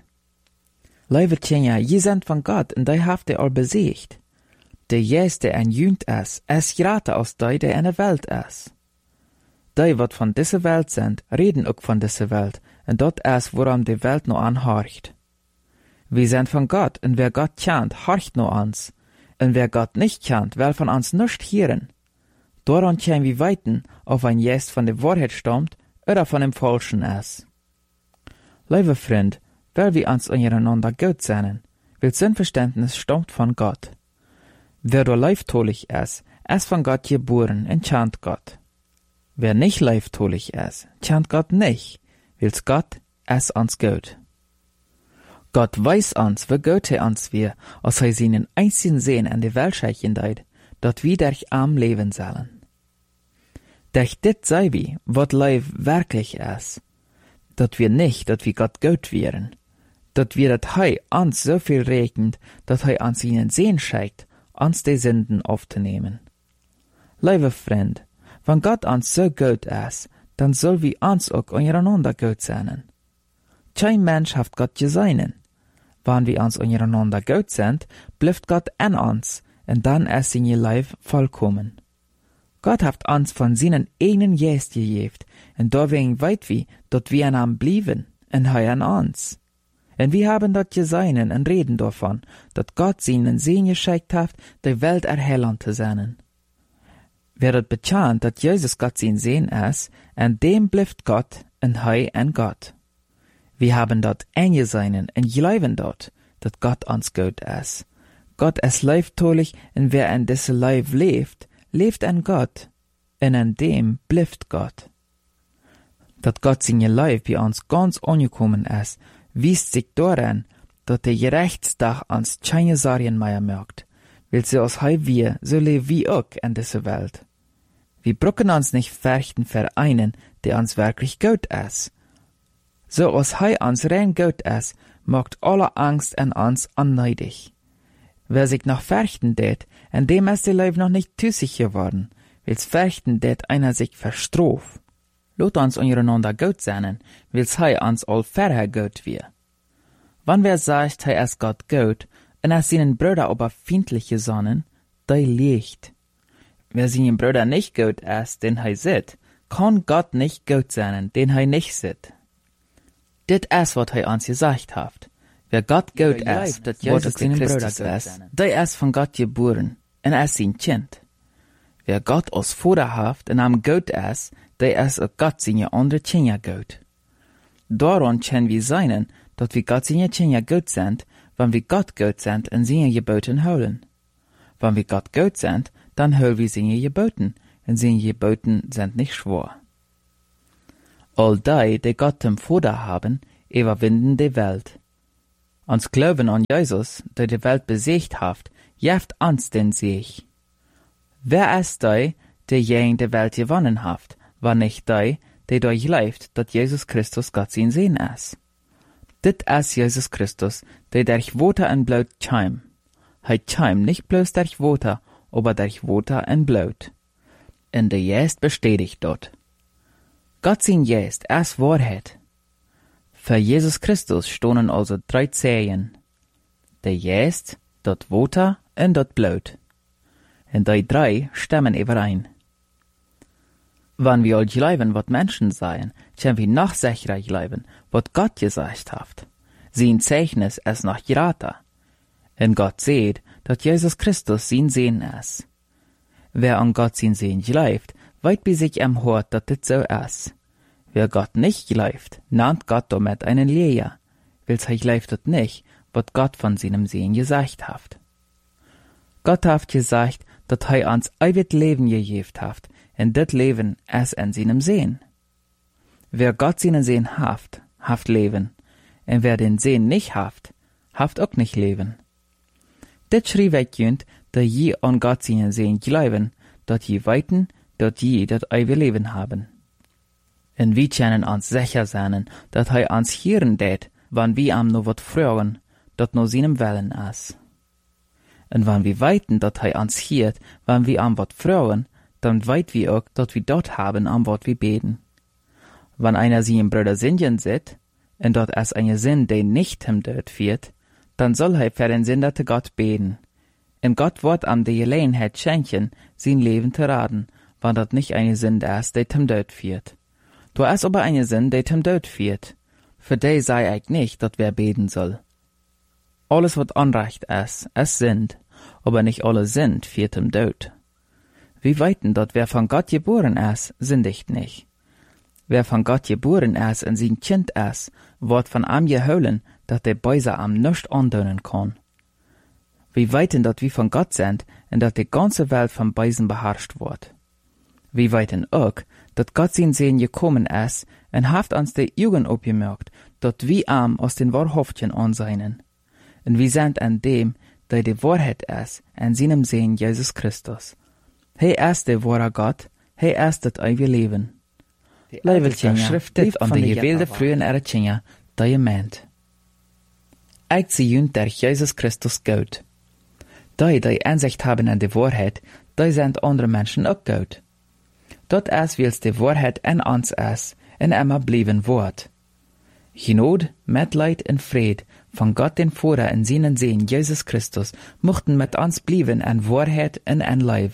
Lieve Tjenja, je sind von Gott und die haft ihr all besiegt. Der Geist, der ein Jüngd ist grater als der in der Welt ist. Die, wat von dieser Welt sind, reden auch von dieser Welt, und dort ist, woran die Welt noch anhorcht. Wir sind von Gott, und wer Gott kennt, horcht noch uns, und wer Gott nicht kennt, will von uns nicht hören. Daran können wir weiten, ob ein Geist von der Wahrheit stammt oder von dem Falschen ist. Liebe Freund, weil wir uns untereinander gut sein, weil Sinnverständnis stammt von Gott. Wer da leibtolich ist von Gott geboren und kennt Gott. Wer nicht leibtolich ist, kennt Gott nicht, weil's Gott ist uns gut. Gott weiß uns, wie gut er uns wir, als er seinen einzigen Sehen an die Welt scheichen deit, dat wir durch am leben sollen. Durch dit sei wie, wat Leib wirklich ist, dat wir nicht, dat wir Gott gut wären, dat wir dat Hei uns so viel regnet, dat Hei uns ihnen Sehen scheicht, uns die Sünden aufzunehmen. Liebe Freund, wenn Gott uns so gut ist, dann soll wir uns auch untereinander gut sein. Kein Mensch hat Gott geseinen. Wenn wir uns untereinander gut sind, bleibt Gott in uns, und dann ist sein Leib vollkommen. Gott hat uns von seinen eigenen Geist gegeben, und deswegen weit wie, dass wir an ihm blieben, und er an uns. Und wir haben dort geseinen und reden davon, dass Gott seinen Sehen geschickt hat, die Welt erhellen zu sein. Wer das bekannt, dass Jesus Gott sein Sehen ist, und dem bleibt Gott, und er an Gott. Wir haben dort eingeseinen und glauben dort, dass Gott uns gut ist. Gott ist leibtolich, und wer in diesem Leib lebt an Gott, und an dem bleibt Gott. Dass Gott seine Leib bei uns ganz angekommen ist, wiest sich daran, dass der Gerichtstag uns keine Sorgen mehr macht, weil so als wir, so leben wir auch in dieser Welt. Wir brauchen uns nicht fürchten für einen, der uns wirklich gut ist. So als uns rein gut ist, macht alle Angst an uns unneidig. Wer sich noch fürchten tät, an dem ist der Leib noch nicht tüssig geworden, weil's fürchten tät einer sich verstrof. Lot uns untereinander gut sein, weil's uns all vorher gut wir. Wann wer sagt, ist Gott gut, und seinen Brüder aber feindlich gesonnen, der liegt. Wer seinen Brüder nicht gut ist, den sieht, kann Gott nicht gut sein, den nicht sieht. Dit ist, was uns gesagt hat. Wer Gott gut ist, dat Jesus seinen Bruder ist, der ist von Gott geboren, und ist sein Kind. Wer Gott als Vater hat, und am gut ist, der ist auch Gott seine andere Kinder gut. Daran können wir sein, dass wir Gott seine Kinder gut sind, wenn wir Gott gut sind und seine Geboten holen. Wenn wir Gott gut sind, dann holen wir seine Geboten, en zijn Geboten sind nicht schwor. All die Gott zum Vater haben, überwinden die Welt. Ans Glauben an Jesus, der die Welt besiegt hat, jeft ans den Sieg. Wer ist der jen die Welt gewonnen hat, war nicht der durchläuft, dass Jesus Christus Gott sein Sehen ist. Dit ist Jesus Christus, der durch Water en Blut chim. Hij chim nicht bloß durch Water, aber durch Water en Blut. In der Geist bestätigt dort. Gott sein Geist ist Wahrheit. Für Jesus Christus stonen also 3 Zeichen. Der Geist, dort Water en dort Blut. Und die 3 stimmen überein. Wenn wir all glauben, was Menschen sagen, können wir noch sicherer glauben, was Gott gesagt hat. Sein Zeichnis ist noch grater. Und Gott sieht, dass Jesus Christus sein Sehen ist. Wer an Gott sein Sehen glaubt, weiß bei sich am Hort, dass das so ist. Wer Gott nicht glaubt, nennt Gott damit einen Lehrer, weil er glaubt das nicht, was Gott von seinem Sehen gesagt hat. Gott hat gesagt, dass er uns ewig Leben gegeben hat, und das Leben ist in seinem Sehen. Wer Gott seinen Sehen haft Leben, und wer den Sehen nicht haft auch nicht Leben. Das schrieb ich jünd, dass je an Gott seinen Sehen glauben, dass je weiten, dass je das ewige Leben haben. Und wir können uns sicher sein, dass er uns hören tät, wann wir am noch wat fragen, dat nur seinem Willen ist. Und wenn wir weiten, dass er uns hört, wenn wir am wat fragen, dann weit wir auch, dass wir dort haben, am wat wir beten. Wenn einer sie im Bruder Sindjen sieht, und dort ist eine Sinn, der nicht ihm dort führt, dann soll er für den Sünder zu Gott beten. Und Gott wird am die Gelegenheit schenken, sein Leben zu raten, wenn dort nicht eine Sünde ist, der ihm dort führt. Du ist aber eine Sünde, der ihm dort führt. Für die sei ich nicht, dass wer beten soll. Alles, was Unrecht ist Sünd, aber nicht alle Sünd führt ihm dort. Wir weiten, dass wer von Gott geboren ist, sündigt nicht. Wer von Gott geboren ist und sein Kind ist, wird von ihm geholen, dass der Böse am nicht andönen kann. Wir weiten, dass wir von Gott sind und dass die ganze Welt vom Bösen beherrscht wird. Wir weiten auch, dass Gott sein Sehen gekommen ist und hat uns die Augen aufgemerkt, dass wir ihm aus den Wahrhaftigen ansehen. Und wir sind an dem, der die Wahrheit ist, in seinem Sehen Jesus Christus. Er ist der wahre Gott, er ist das ewige Leben. Leiveltjen schriftet an de gewählte frühen Eretjenja, da je meint. Ich sie jünt durch Jesus Christus gut. Die Einsicht haben in die Wahrheit, die sind andere Menschen auch gut. Dort ist, wie es die Wahrheit in uns ist, und immer blieben wird. Genot, Mitleid und Fried von Gott den Vater in seinen Sehen Jesus Christus mochten mit uns blieben in Wahrheit und in Leib.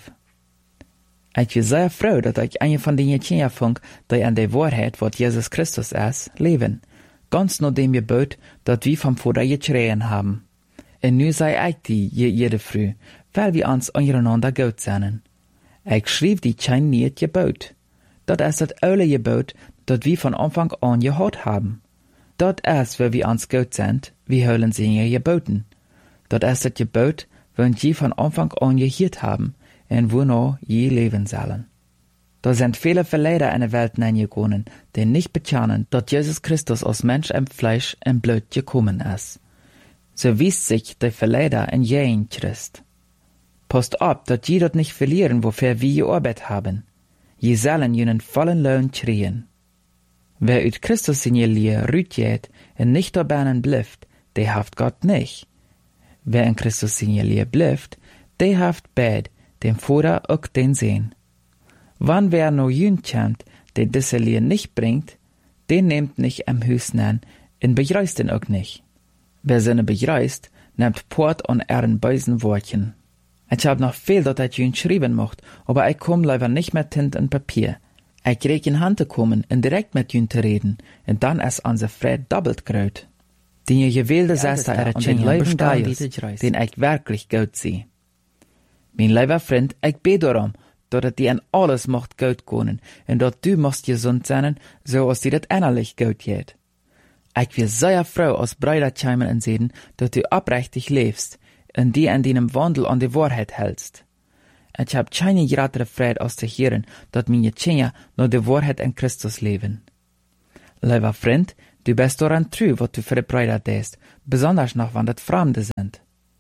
Ich bin sehr froh, dass ich eine von den Kindern funk, die an der Wahrheit, was Jesus Christus ist, leben. Ganz nur dem Gebot, dass wir vom Vater geschrien haben. Und nu sei ich die jede Früh, weil wir uns untereinander gut sind. Ich schrieb die kein nicht Gebot. Das ist das alle Gebot, das wir von Anfang an gehört haben. Das ist, weil wir uns gut sind, wir hören sie geboten. Das ist das Gebot, wenn wir von Anfang an gehört haben, und wonach je leben sollen. Da sind viele Verleider in der Welt hineingegangen, die nicht bekennen, dass Jesus Christus aus Mensch im Fleisch und Blut gekommen ist. So wies sich der Verleider in jeden Christ. Passt ab, dass je dort nicht verlieren, wofür wir gearbeitet haben. Je sollen jenen vollen Lohn kriegen. Wer ut Christus in je Lehre rüttet und nicht dabei bleibt, der haft Gott nicht. Wer in Christus in je Lehre bleibt, der haft beid, dem Vater auch den Sehen. Wann wer no jünd kommt, der diese Lehre nicht bringt, den nehmt nicht am Hüs an und begreist ihn auch nicht. Wer seine begreist, nimmt Port an ihren bösen Wortchen. Ich hab noch viel, dat ich jünd schreiben mocht, aber ich komm leider nicht mit Tint und Papier. Ich krieg in Hand zu kommen und direkt mit jünd zu reden, und dann ist unser Fried doppelt gröt. Den je gewählte Sester und den Leben Gaius, den ich wirklich gut sehe. Mein lieber Freund, ich bete darum, dass dir an alles macht gut gehen, und dass du musst gesund sein, so als dir das innerlich gut geht. Ich will sehr froh aus Brüder kommen und sehen, dass du aufrichtig lebst, und die an deinem Wandel an die Wahrheit hältst. Ich hab keine gratere Freude aus zu hören, dat meine Kinder nur die Wahrheit in Christus leben. Lieber Freund, du bist daran treu, was du für die Brüder tust, besonders noch, wenn das Fremde sind.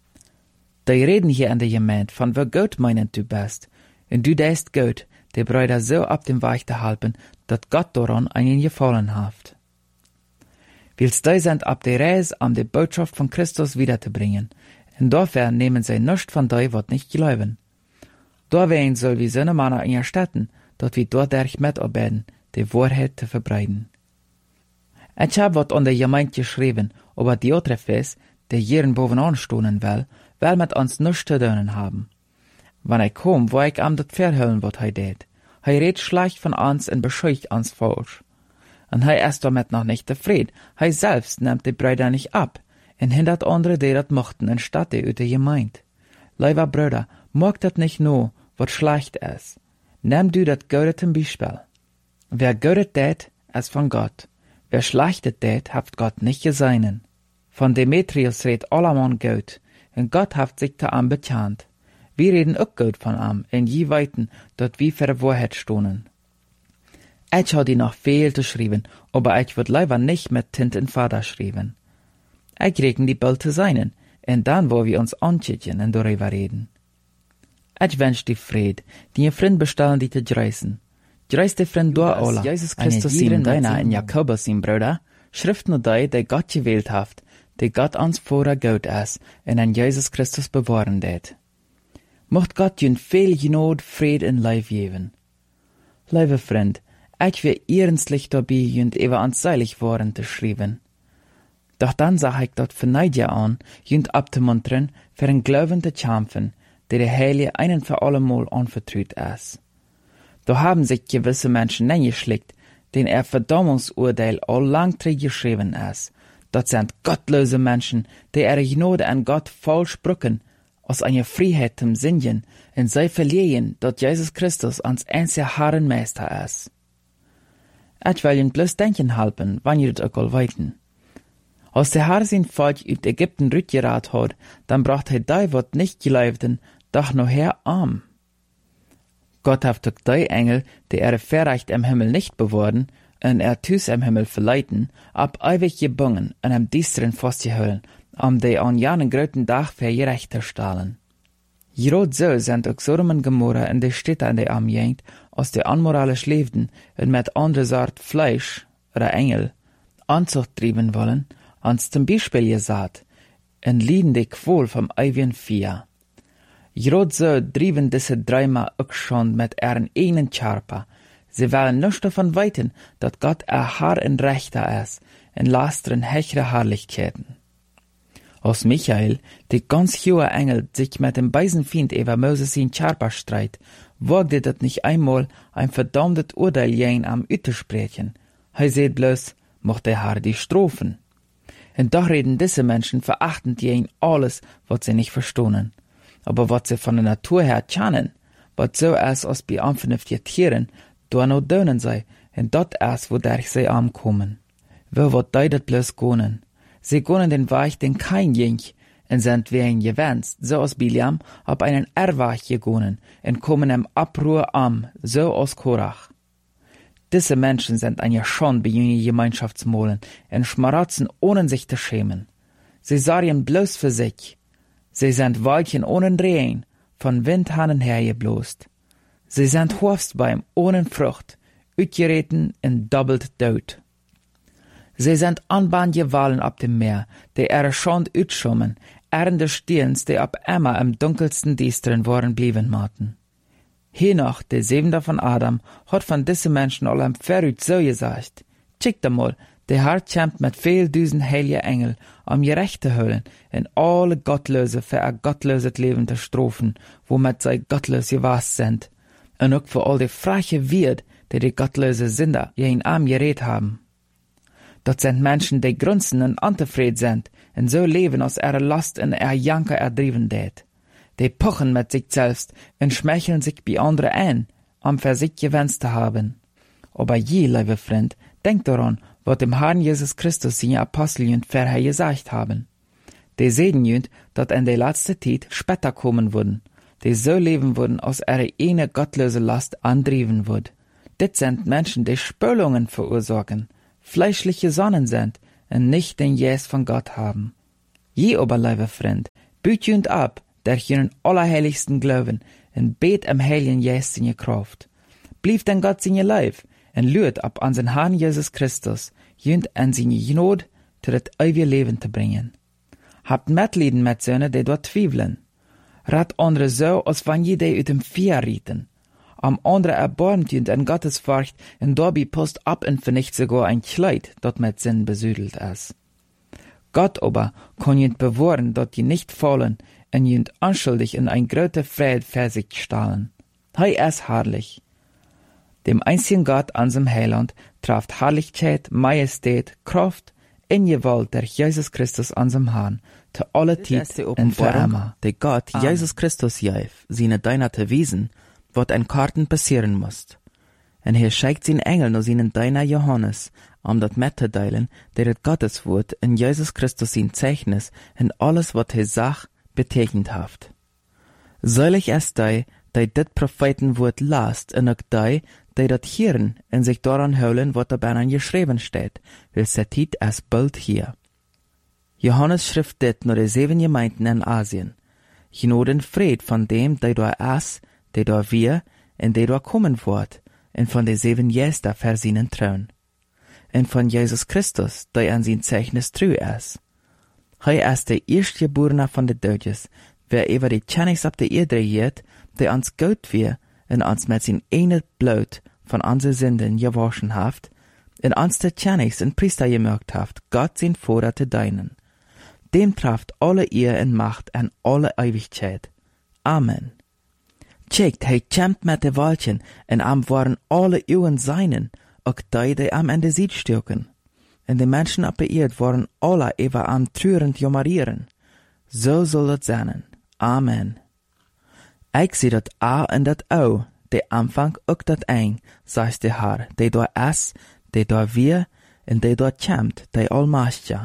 Die reden hier in der Gemeinde von wie gut meinend du bist, und du tust gut, die Brüder so ab dem Weg zu halten, dat Gott daran einen gefallen hat. Willst du sind ab der Reise, um die Botschaft von Christus wiederzubringen, und dafür nehmen sie nichts von dir, was nicht glauben. Da werden soll wie seine Männer in ihr Städten, dat wir dort mitarbeiten, die Wahrheit zu verbreiten. Ich hab wat an der Gemeinde geschrieben, aber die andere Fest, der jeden bovenaan stonen will mit uns nichts zu tun haben. Wenn ich komm, wo ich am dat verhüllen, wat tät. Redt schlecht von uns und bescheucht uns falsch. Und ist damit noch nicht zufrieden. Selbst nimmt die Brüder nicht ab und hindert andere, die dat mochten, in Stadt der Gemeinde. Lieber Brüder, mag dat nicht nur, wat schlecht ist. Nimm du dat Gute zum Beispiel. Wer Gute tät, ist von Gott. Wer Schlechtes tät, haft Gott nicht geseinen. Von Demetrius redt allemann gut, und Gott haft sich da am bekannt. Wir reden auch gut von am, in je weiten, dat wir für die Wahrheit stonen. Ich hab die noch viel zu schreiben, aber ich würd lieber nicht mit Tint und Vater schreiben. Ich regen die bald zu seinen, und dann wo wir uns anschütteln und darüber reden. Ich wünsch die Fried, die ihr Freund bestellen, die zu dreisen. Dreist die Freund durch alle, Jesus Christus ihm deiner in Jakobus ihm Bruder, Schrift nur die Gott gewählt haft, die Gott uns vorher gut ist, und an Jesus Christus bewahren det. Mocht Gott jün viel Genot, Fried und Leib geben. Liebe Freund, ich will ernstlich dabei jünd über uns seilig worden zu schreiben. Doch dann sag ich dort für Neidja an, jünd abzumuntern, für einen Glauben zu kämpfen, der der Heilige einen für allemal anvertraut ist. Da haben sich gewisse Menschen eingeschickt, denen Verdammungsurteil all lang geschrieben ist. Das sind gottlose Menschen, die ihre Gnade an Gott falsch brücken, aus einer Freiheit zum Sinnen, und sie verlieren, dass Jesus Christus ans einzige Herren Meister ist. Ich will ihnen bloß denken helfen, wann ihr das auch weiten. Als der Herr sein Volk übt Ägypten rückgerat hat, dann bracht die, wat nicht geleibten, doch noch her arm. Gott hat durch die Engel, die verreicht im Himmel nicht bewahren, und tüs im Himmel verleiten, ab ewig gebungen und am Düsteren festzuhalten, die an janen gröten Tag für gerechter stahlen. Gerot so sind auch Sodom und Gomorra in die Städte in der Gegend, aus der unmoralisch lebten und mit andere Sort Fleisch oder Engel Anzucht trieben wollen, ans zum Beispiel gesagt, und lieden die Qual vom ewigen Vieh. Gerot so trieben diese dreimal auch schon mit ihren eigenen Körper. Sie wollen nicht davon weiten, dass Gott Herr und Rechter ist, in lasteren hechere Herrlichkeiten. Als Michael, die ganz hohe Engel, sich mit dem bösen Feind über Moses in Körper streit, wagte das nicht einmal ein verdammtes Urteil jen am Üte sprechen. Seht bloß, mocht der Herr die Strophen. Und doch reden diese Menschen verachtend jen alles, was sie nicht verstohnen. Aber was sie von der Natur her kennen, was so ist als bei unvernünftigen Tieren, da no dönen sei, und dort ist, wodurch sie ankommen. Wo wird die dat bloß gonen? Sie gonen den Weg, den kein jink, und sind wie ein gewänscht, so als Biliam, ab einen Erwach gegonen, und kommen im Abruhr am, so als Korach. Diese Menschen sind eine Schande bei jenen Gemeinschaftsmolen, und schmaratzen, ohne sich zu schämen. Sie sorgen bloß für sich. Sie sind Weilchen ohne Drehen, von Windhannen hergeblost. Sie sind Horstbeim ohne Frucht, utgereten und doppelt tot. Sie sind Anbahnjewalen ab dem Meer, die ihre Schand utschummen, ernde Stirns, die ab immer im dunkelsten Düsteren waren blieben maten. Henoch, der Siebente von Adam, hat von diesen Menschen allem verrückt so gesagt, schickt einmal, der Herr kämpft mit viel Düsen heiligen Engel, gerechte Höllen, in alle Gottlöse für ein gottlöses Leben zu strofen, womit sie gottlos gewasst sind, und auch für all die freche Wirt, die gottlöse Sünder ihren Arm gerät haben. Dort sind Menschen, die grunzen und unzufrieden sind, und so leben aus ihrer Last und ihrer Janker erdrieben det. Die pochen mit sich selbst und schmeicheln sich bei anderen ein, für sich gewünscht zu haben. Aber je, liebe Freund, denkt daran, was dem Herrn Jesus Christus seine Apostel vorher gesagt haben. Die sehen jünd, dass in der letzten Zeit später kommen würden. die so leben würden, aus ihrer eine gottlose Last andrieben würd. Dit sind Menschen, die Spülungen verursachen, fleischliche Sonnen sind und nicht den Geist von Gott haben. Je aber, lieber Freund, büt jünd ab, der jenen allerheiligsten Glauben und bet am heiligen Geist in je Kraft. Blieb den Gott in je Leib und lürt ab an den Herrn Jesus Christus, jünd an seine Gnade zu das ewige Leben zu bringen. Habt Mitleiden mit Söhnen, die dort zweifeln. Rat andere so, als wenn je die uit dem Vier rieten. Am andere erbarmt jünd an Gottes Furcht und dabei post ab und vernicht sogar ein Kleid, dat mit Sinn besüdelt ist. Gott aber kann jünd bewahren, dat je nicht fallen und jünd unschuldig in ein großer Fried für sich stahlen. Hei ist herrlich. Dem einzigen Gott an seinem Heiland traft Herrlichkeit, Majestät, Kraft in Gewalt der Jesus Christus an seinem Herrn, zu alle Zeit und für immer. Der Gott, Jesus Christus, jeif, seine Deiner zu wiesen, wat ein Karten passieren muss. Und hier schickt sein Engel nur seinen Deiner Johannes, dat mitzuteilen, der het Gottes Wort in Jesus Christus sein Zeichnis und alles, wat er sagt, betekend haft. Selig ist die dit Prophetenwort lasst, und auch die dat hören und sich daran holen, wat dabei geschrieben steht, weil se Zeit ist bald hier. Johannes schrift dit nur die 7 Gemeinden in Asien. Genau den Fried von dem, der da ist, der da wir, und der da kommen wird, und von den 7 Geister für seinen Thron. Und von Jesus Christus, der an sein Zeichnis treu ist. Er ist der Erstgeborene von den Dödes, wer über die Tschennigs ab der Erde regiert, der uns Gott wir, und uns mit sein eigenes Blut von unseren Sünden gewaschen haft, und uns der Tschennigs und Priester gemacht haft, Gott sein Vater zu dienen. Dem traft alle Ehr und Macht an alle Ewigkeit. Amen. Checkt, hij kämpft mit de Waldchen, und am waren alle Ewen seinen, auch die am Ende Sied stürken. Und die Menschen ab der Erde waren alle über am trürend jamarieren. So soll das sein. Amen. Ich seh dat A und dat O, de Anfang auch dat Eng, sagt der Herr, de da es, de da wir, und de da kämpft, de Allmächtige.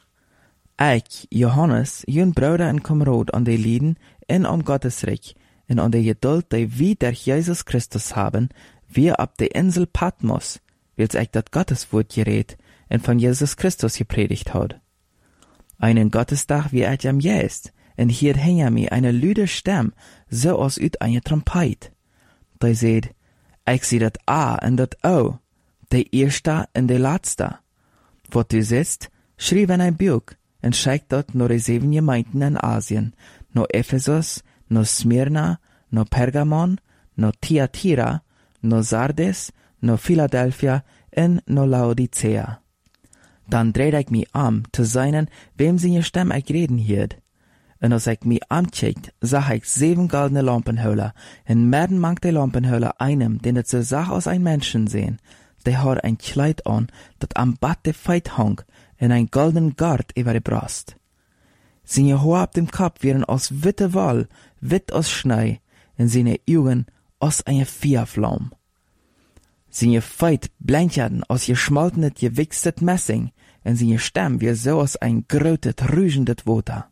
Ich, Johannes, jün Bruder und Kamerad an de Lieden in Gottes Reich, und an der Geduld, die wir durch Jesus Christus haben, wir ab der Insel Patmos, wils ich dat Gotteswort geredet und von Jesus Christus gepredigt hat. Einen Gottestag wie ich am jest, und hier hinter mir eine lüde Stimme, so als ut eine Trompet. Die seht, ich seh dat A und dat O, der Erste und der Letzte. Wo du sitzt, schrieb in ein Buch, und schickt dort nur die 7 Gemeinden in Asien, nur Ephesus, no Smyrna, no Pergamon, no Thyatira, no Sardes, no Philadelphia und no Laodicea. Dann dreht ich mich zu seinen, wem seine Stimme ich reden hielt. Und als ich mich ancheckt, sah ich 7 goldene Lampenhöhler, und mitten mang der Lampenhöhler einem, den es so sah aus ein Menschen sehen, der hat ein Kleid an, dat am Bad der Feit hang, und ein goldenen Gart über die Brust. Seine Haare ab dem Kopf wären aus witte Woll, witt aus Schnee, und seine Augen aus einer Feuerflamme. Seine Feit blendeten aus geschmoltenet, gewichstet Messing, und seine Stimme wie so aus ein grötet, rügendet Wasser.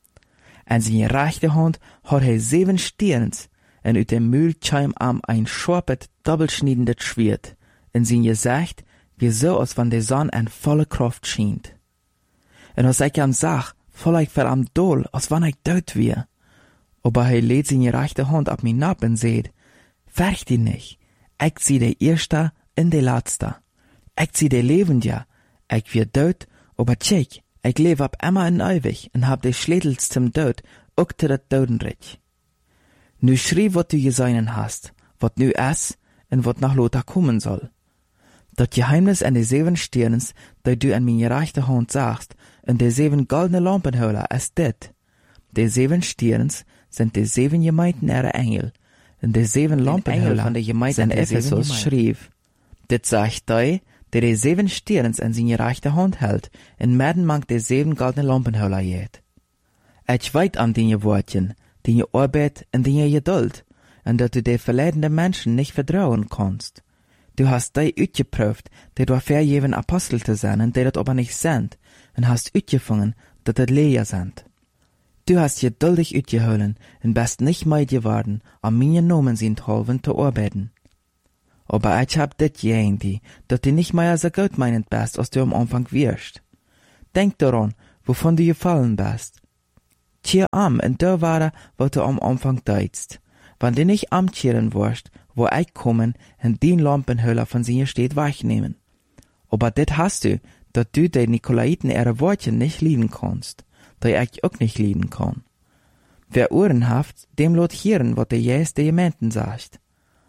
Und seine rechte Hand hat 7 Stirns, und ut dem Mühlscheim am ein scharpet, doppelschniedendes Schwert, und sein Gesicht wie so, als wenn die Sonne in volle Kraft schient. Und als ich am sag, voll ich verdammt doll, als wenn ich tot wär. Aber lädt seine rechte Hand ab mir nab und seht, fürcht ihn nicht, ich zieh der Erste in der Letzte. Ich zieh der Lebende, ich wär tot, aber check, ich lebe ab immer in ewig und hab die Schlädels zum Tod, auch zu dat Totenreich. Nu schrie, wat du gesehen hast, wat nu ist und wat nach Lothar kommen soll. Dat Geheimnis an die 7 Stirns, die du an meine rechte Hand sagst, und die 7 goldene Lampenhöhler ist dit. Die 7 Stirns sind die 7 Gemeinden ihrer Engel, und die 7 Lampenhöhler von der Gemeinde in Ephesus schrieb. Dit sagt die 7 Stirns an seine rechte Hand hält, und mitten mang die 7 goldene Lampenhöhler jet. Ich weit an deine Wortchen, deine Arbeit und deine Geduld, und dass du den verleidenden Menschen nicht vertrauen kannst. Du hast die uitgeprüft, die du vergeben Apostel zu sein, die das aber nicht sind, und hast uitgefangen, dass das Lehrer sind. Du hast geduldig uitgeholen en best nicht meid geworden, am meine Nomen sind halven te arbeiten. Aber ich hab dit gegen die, dass du nicht mehr so gut meinend bist, als du am Anfang wirst. Denk daran, wovon du gefallen bist. Kehr am und da war, was du am Anfang deitst. Wenn du nicht amtieren wirst, wo ich kommen und den Lampenhüller von sie steht wegnehmen. Aber dit hast du, dass du den Nikolaiten ihre Worte nicht lieben kannst, die ich auch nicht lieben kann. Wer Ohren haft, dem lot hören, was der Jesus der Gemeinden sagt.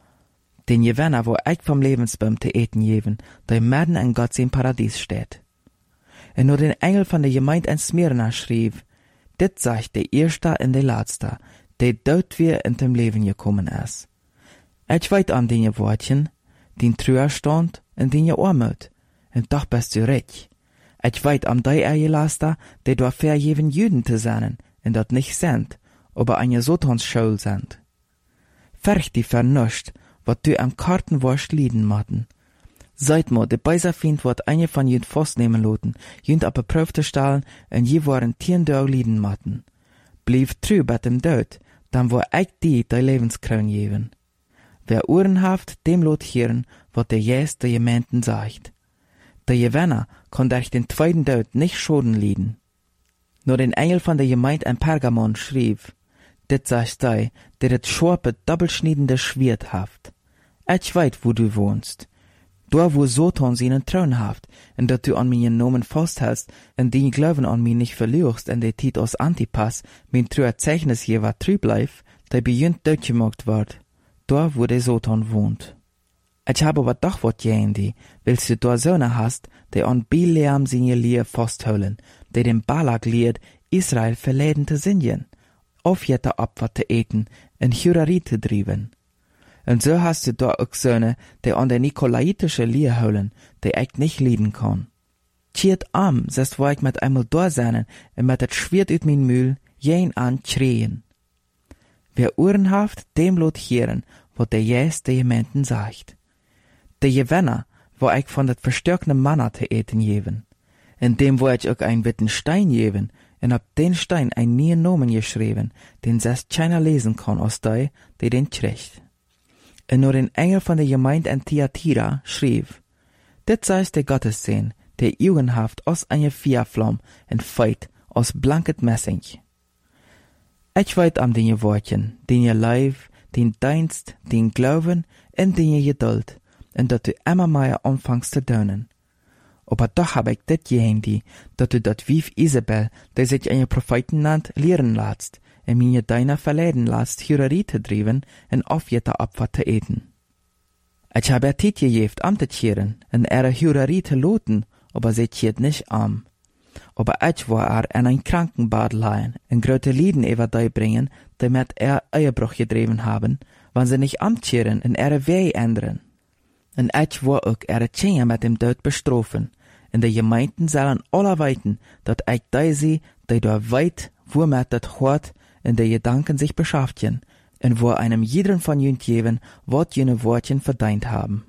Den Gewinner, wo ich vom Lebensbaum te eten geben, der mitten in Gott sein Paradies steht. Und nur den Engel von der Gemeinde in Smyrna schrieb, dit sagt der Erste und der Letzte, der dort wir in dem Leben gekommen ist. Ich weiß an den Wortchen, den Trauerstand und den Armut, und doch bist du recht. Ich weiß am die Laster, der dort vergeben Juden zu sein, und dort nicht sind, aber eine Satansschule sind. Fürcht die vernuscht, wat du am Kartenwurst lieden matten. Seit mo, de Beiser find wat eine von jünd festnehmen loten, jünd ab Prüf zu stellen, und je waren 10 Dau lieden matten. Blieb trü bei dem Död, dann wo ich die Lebenskroon geben. Wer Ohren haft, dem lot hören, wat der Jesus der Gemeinden sagt. Der Gewinner kann durch den zweiten Död nicht Schoden lieden. Nur den Engel von der Gemeinde in Pergamon schrieb, dit sagt der das scharpe, doppelschniedende Schwert haft. Ich weiß, wo du wohnst. Da, wo Satan seinen Thron haft, und dass du an meinen Namen festhältst, und den Glauben an mich nicht verlierst, und der Tit aus Antipas, mein treuer Zeichnis jeweils treu bleibt, der beginnt durchgemacht wird. Da, wo der Satan wohnt. Ich habe aber doch wat gegen die, willst du da Söhne hast, die an Bileam seine Lehre festhalten, die dem Balak lehrt, Israel verleiten zu singen, auf jeder Opfer zu eten, und Hurerei zu drieben. Und so hast du da auch Söhne, die an der nikolaitische Lehre holen, die ich nicht lieben kann. Tiert am, sest wo ich mit einmal da sein und mit das Schwert ut mein Mühl, jen an schreien. Wer Ohren haft, dem lot hören, was der Jesus der Gemeinden sagt. Der Gewinner, wo ich von dat verstärkten Manna zu eten geben. In dem wo ich auch ein witten Stein geben, und ab den Stein ein neuen Namen geschrieben, den selbst keiner lesen kann aus die den kriegt. Und nur den Engel von der Gemeinde in Thyatira schrieb, dit sei der Gottessehn, der Augenhaft aus einer Feuerflamme und Feit aus blanket Messing. Ich weiß am den Wortchen, den ihr Leib, den Dienst, den Glauben und den ihr Geduld, und dass du immer mehr anfängst zu dönen. Aber doch hab ich dit gegen die, dass du dat Wief Isabel, der sich eine Propheten nannt, lehren lässt, und mir deiner verleiden lässt, Hurerei zu drieben und auf jeder Opfer zu eten. Ich habe Tit gegeben, am zu tieren, und Hurerei zu loten, aber sie tiert nicht am. Aber ich war in ein Krankenbad leihen, und große Lieden über die bringen, damit Ehebruch gedrieben haben, wenn sie nicht amtieren und Weh ändern. Und ich war auch Kinder mit dem Tod bestrafen, und die Gemeinden sollen alle weiten, dass ich die da weit, wo mit das Hort in die Gedanken sich beschäftigen, und wo einem jeden von jünd geben, wat jene Wortchen verdient haben.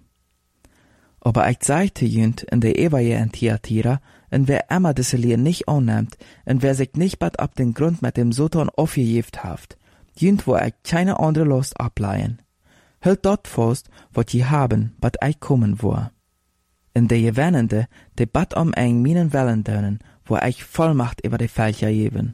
Aber ich sagte jünd in der Evaje in Thyatira, und wer immer diese Lehre nicht annimmt, und wer sich nicht bald ab den Grund mit dem Satan aufgejeft haft, jünd wo ich keine andere Lust ableihen. Hält dort fast, wat je haben, bat ich kommen war. In der Gewennende, die bat eng meinen Wellen dönen, wo ich Vollmacht über die Fälcher geben.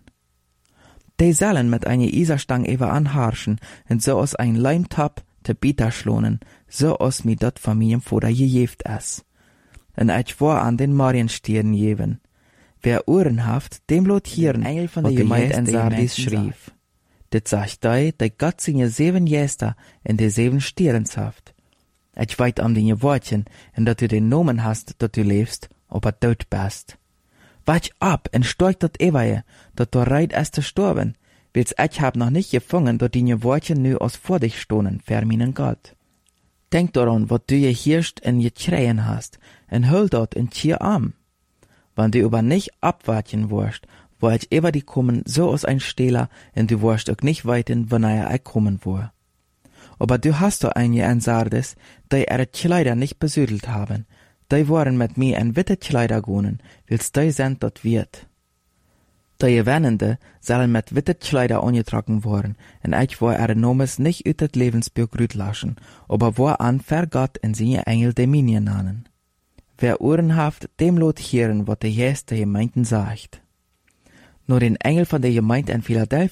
Die sollen mit einer Iserstang über anharschen, und so aus ein Leimtab te Bieter schlonen, so aus mir dort von meinem Vater gejeft es. Und ich war an den Marienstieren geben. Wer Ohren haft, dem lot hieren, Engel von der Gemeinde in Sardis schrieb. Dit sagt die Gott seine 7 Jäster in die 7 Stieren haft. Ich weiß an den Wortchen, und dass du den Namen hast, dass du lebst, aber tot bist. Wach ab und steig dort Ewaie, dass du reit erst zu sterben, willst ich hab noch nicht gefangen, dass die Wortchen nu aus vor dich stohnen, verminen Gott. Denk daran, wat du je hirst und je schreien hast, und hol dort in Tier am. Wenn du aber nicht abwarten wirst, wo ich über die kommen, so aus ein Stehler, und du wirst auch nicht weiten, wann ich kommen war. Aber du hast doch einige in Sardes, die ihre Kleider nicht besüdelt haben, die waren mit mir in witte Kleider gonen, willst die sind dort wird. Die Wennende sollen mit witte Kleider angetragen worden, en ich war ihre Nomes nicht uit het Lebensbuch lassen, aber war an ver Gott en seine Engel Dominien nannen. Wer Ohren haft, dem lot hören, wat de Geest der Gemeinden sagt. Nur den Engel von der Gemeinde in Philadelphia